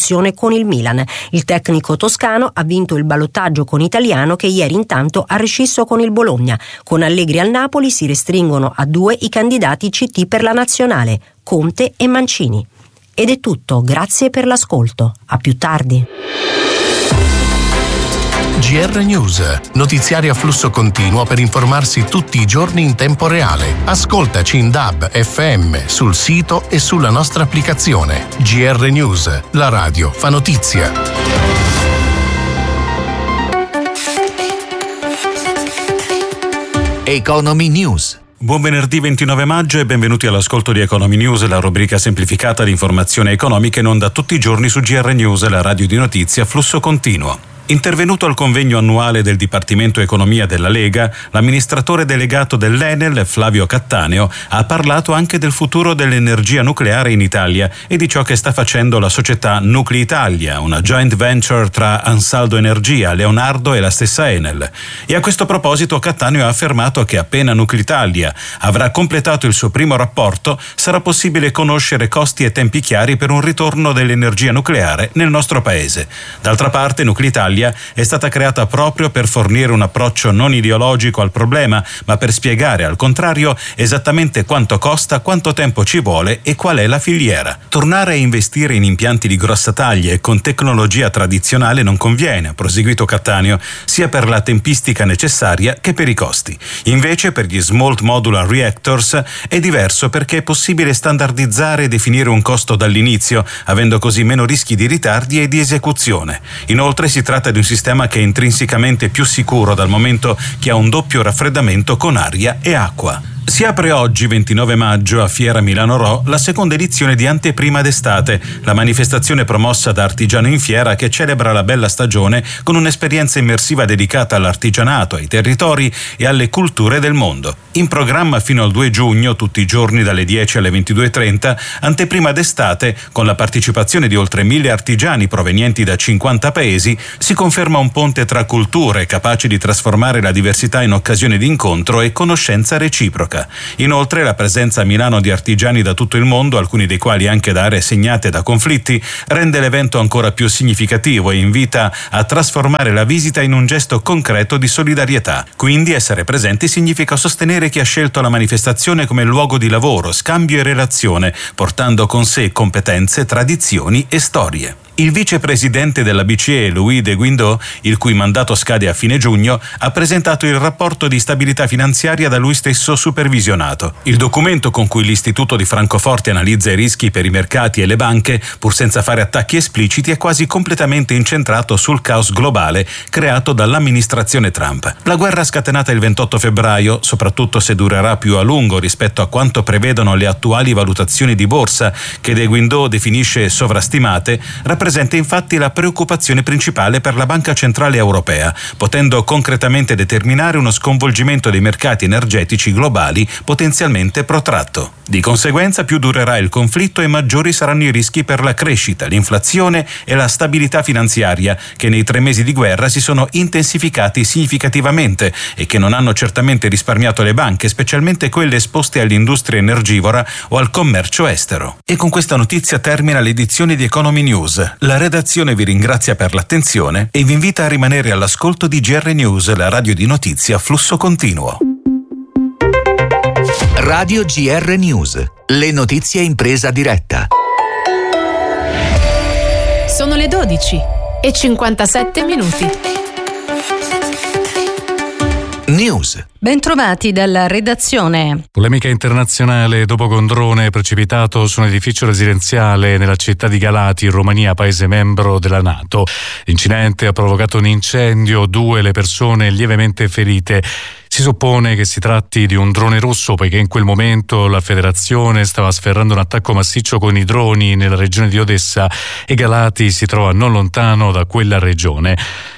con il Milan. Il tecnico toscano ha vinto il ballottaggio con Italiano, che ieri intanto ha rescisso con il Bologna. Con Allegri al Napoli si restringono a due i candidati C T per la nazionale, Conte e Mancini. Ed è tutto, grazie per l'ascolto. A più tardi. G R News, notiziari a flusso continuo per informarsi tutti i giorni in tempo reale. Ascoltaci in D A B, F M, sul sito e sulla nostra applicazione. G R News, la radio fa notizia. Economy News. Buon venerdì ventinove maggio e benvenuti all'ascolto di Economy News, la rubrica semplificata di informazioni economiche in onda tutti i giorni su G R News, la radio di notizie a flusso continuo. Intervenuto al convegno annuale del Dipartimento Economia della Lega, l'amministratore delegato dell'Enel, Flavio Cattaneo, ha parlato anche del futuro dell'energia nucleare in Italia e di ciò che sta facendo la società Nuclei Italia, una joint venture tra Ansaldo Energia, Leonardo e la stessa Enel. E a questo proposito Cattaneo ha affermato che appena Nuclei Italia avrà completato il suo primo rapporto, sarà possibile conoscere costi e tempi chiari per un ritorno dell'energia nucleare nel nostro paese. D'altra parte Nuclei Italia è stata creata proprio per fornire un approccio non ideologico al problema, ma per spiegare al contrario esattamente quanto costa, quanto tempo ci vuole e qual è la filiera. Tornare a investire in impianti di grossa taglia e con tecnologia tradizionale non conviene, ha proseguito Cattaneo, sia per la tempistica necessaria che per i costi. Invece per gli Small Modular Reactors è diverso, perché è possibile standardizzare e definire un costo dall'inizio, avendo così meno rischi di ritardi e di esecuzione. Inoltre si tratta di un sistema che è intrinsecamente più sicuro, dal momento che ha un doppio raffreddamento con aria e acqua. Si apre oggi, ventinove maggio, a Fiera Milano Ro, la seconda edizione di Anteprima d'estate, la manifestazione promossa da Artigiano in Fiera che celebra la bella stagione con un'esperienza immersiva dedicata all'artigianato, ai territori e alle culture del mondo. In programma fino al due giugno, tutti i giorni dalle dieci alle ventidue e trenta, Anteprima d'estate, con la partecipazione di oltre mille artigiani provenienti da cinquanta paesi, si conferma un ponte tra culture capace di trasformare la diversità in occasione di incontro e conoscenza reciproca. Inoltre la presenza a Milano di artigiani da tutto il mondo, alcuni dei quali anche da aree segnate da conflitti, rende l'evento ancora più significativo e invita a trasformare la visita in un gesto concreto di solidarietà. Quindi essere presenti significa sostenere chi ha scelto la manifestazione come luogo di lavoro, scambio e relazione, portando con sé competenze, tradizioni e storie. Il vicepresidente della B C E, Louis de Guindos, il cui mandato scade a fine giugno, ha presentato il rapporto di stabilità finanziaria da lui stesso supervisionato. Il documento con cui l'Istituto di Francoforte analizza i rischi per i mercati e le banche, pur senza fare attacchi espliciti, è quasi completamente incentrato sul caos globale creato dall'amministrazione Trump. La guerra scatenata il ventotto febbraio, soprattutto se durerà più a lungo rispetto a quanto prevedono le attuali valutazioni di borsa, che de Guindos definisce sovrastimate, rappresenta Rappresenta infatti la preoccupazione principale per la Banca Centrale Europea, potendo concretamente determinare uno sconvolgimento dei mercati energetici globali potenzialmente protratto. Di conseguenza, più durerà il conflitto e maggiori saranno i rischi per la crescita, l'inflazione e la stabilità finanziaria, che nei tre mesi di guerra si sono intensificati significativamente e che non hanno certamente risparmiato le banche, specialmente quelle esposte all'industria energivora o al commercio estero. E con questa notizia termina l'edizione di Economy News. La redazione vi ringrazia per l'attenzione e vi invita a rimanere all'ascolto di G R News, la radio di notizie a flusso continuo. Radio G R News, le notizie in presa diretta. Sono le dodici e cinquantasette minuti. News. Bentrovati dalla redazione. Polemica internazionale dopo che un drone è precipitato su un edificio residenziale nella città di Galati, in Romania, paese membro della NATO. L'incidente ha provocato un incendio, due le persone lievemente ferite. Si suppone che si tratti di un drone russo, poiché in quel momento la federazione stava sferrando un attacco massiccio con i droni nella regione di Odessa e Galati si trova non lontano da quella regione.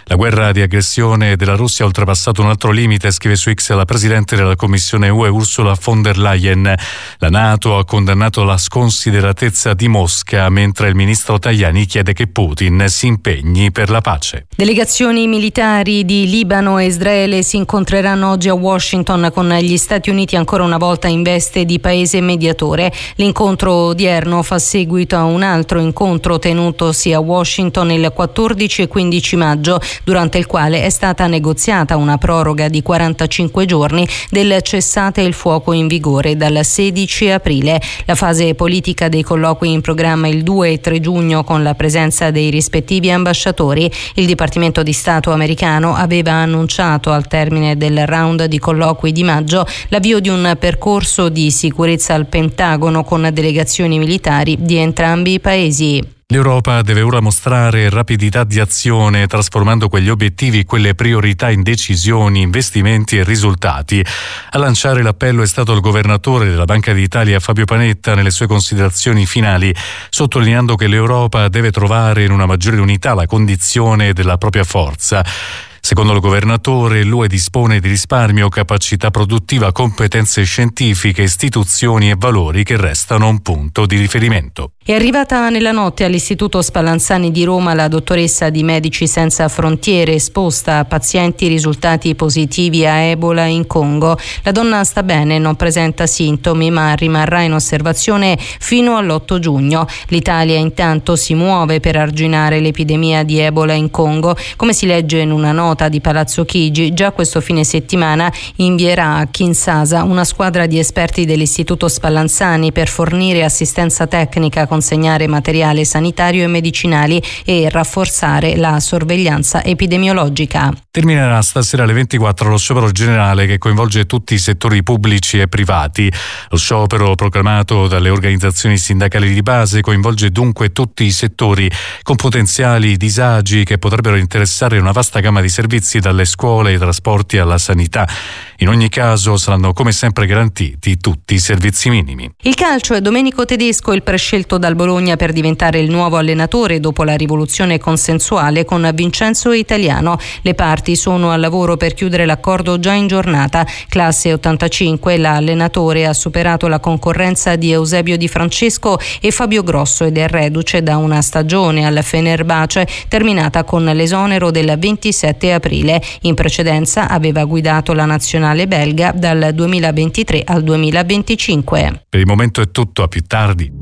La guerra di aggressione della Russia ha oltrepassato un altro limite, scrive su X la Presidente della Commissione U E Ursula von der Leyen. La NATO ha condannato la sconsideratezza di Mosca, mentre il ministro Tajani chiede che Putin si impegni per la pace. Delegazioni militari di Libano e Israele si incontreranno oggi a Washington con gli Stati Uniti ancora una volta in veste di paese mediatore. L'incontro odierno fa seguito a un altro incontro tenutosi a Washington il quattordici e quindici maggio, durante il quale è stata negoziata una proroga di quarantacinque giorni del cessate il fuoco in vigore dal sedici aprile. La fase politica dei colloqui in programma il due e tre giugno con la presenza dei rispettivi ambasciatori. Il Dipartimento di Stato americano aveva annunciato al termine del round di colloqui di maggio l'avvio di un percorso di sicurezza al Pentagono con delegazioni militari di entrambi i paesi. L'Europa deve ora mostrare rapidità di azione, trasformando quegli obiettivi, quelle priorità in decisioni, investimenti e risultati. A lanciare l'appello è stato il governatore della Banca d'Italia Fabio Panetta nelle sue considerazioni finali, sottolineando che l'Europa deve trovare in una maggiore unità la condizione della propria forza. Secondo il governatore, l'U E dispone di risparmio, capacità produttiva, competenze scientifiche, istituzioni e valori che restano un punto di riferimento. È arrivata nella notte all'Istituto Spallanzani di Roma la dottoressa di Medici Senza Frontiere, esposta a pazienti risultati positivi a Ebola in Congo. La donna sta bene, non presenta sintomi, ma rimarrà in osservazione fino all'otto giugno. L'Italia intanto si muove per arginare l'epidemia di Ebola in Congo. Come si legge in una nota di Palazzo Chigi, già questo fine settimana invierà a Kinshasa una squadra di esperti dell'Istituto Spallanzani per fornire assistenza tecnica, consegnare materiale sanitario e medicinali e rafforzare la sorveglianza epidemiologica. Terminerà stasera alle ventiquattro lo sciopero generale che coinvolge tutti i settori pubblici e privati. Lo sciopero proclamato dalle organizzazioni sindacali di base coinvolge dunque tutti i settori, con potenziali disagi che potrebbero interessare una vasta gamma di servizi, dalle scuole ai trasporti alla sanità. In ogni caso saranno come sempre garantiti tutti i servizi minimi. Il calcio è Domenico Tedesco, il prescelto dal Bologna per diventare il nuovo allenatore dopo la rivoluzione consensuale con Vincenzo Italiano. Le parti sono al lavoro per chiudere l'accordo già in giornata. Classe ottantacinque, l'allenatore ha superato la concorrenza di Eusebio Di Francesco e Fabio Grosso ed è reduce da una stagione al Fenerbahce terminata con l'esonero del ventisette aprile. In precedenza aveva guidato la nazionale belga dal duemilaventitré al duemilaventicinque. Per il momento è tutto, a più tardi.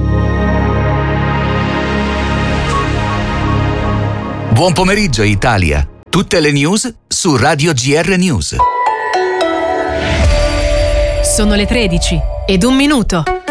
Buon pomeriggio Italia. Tutte le news su Radio G R News. Sono le tredici ed un minuto.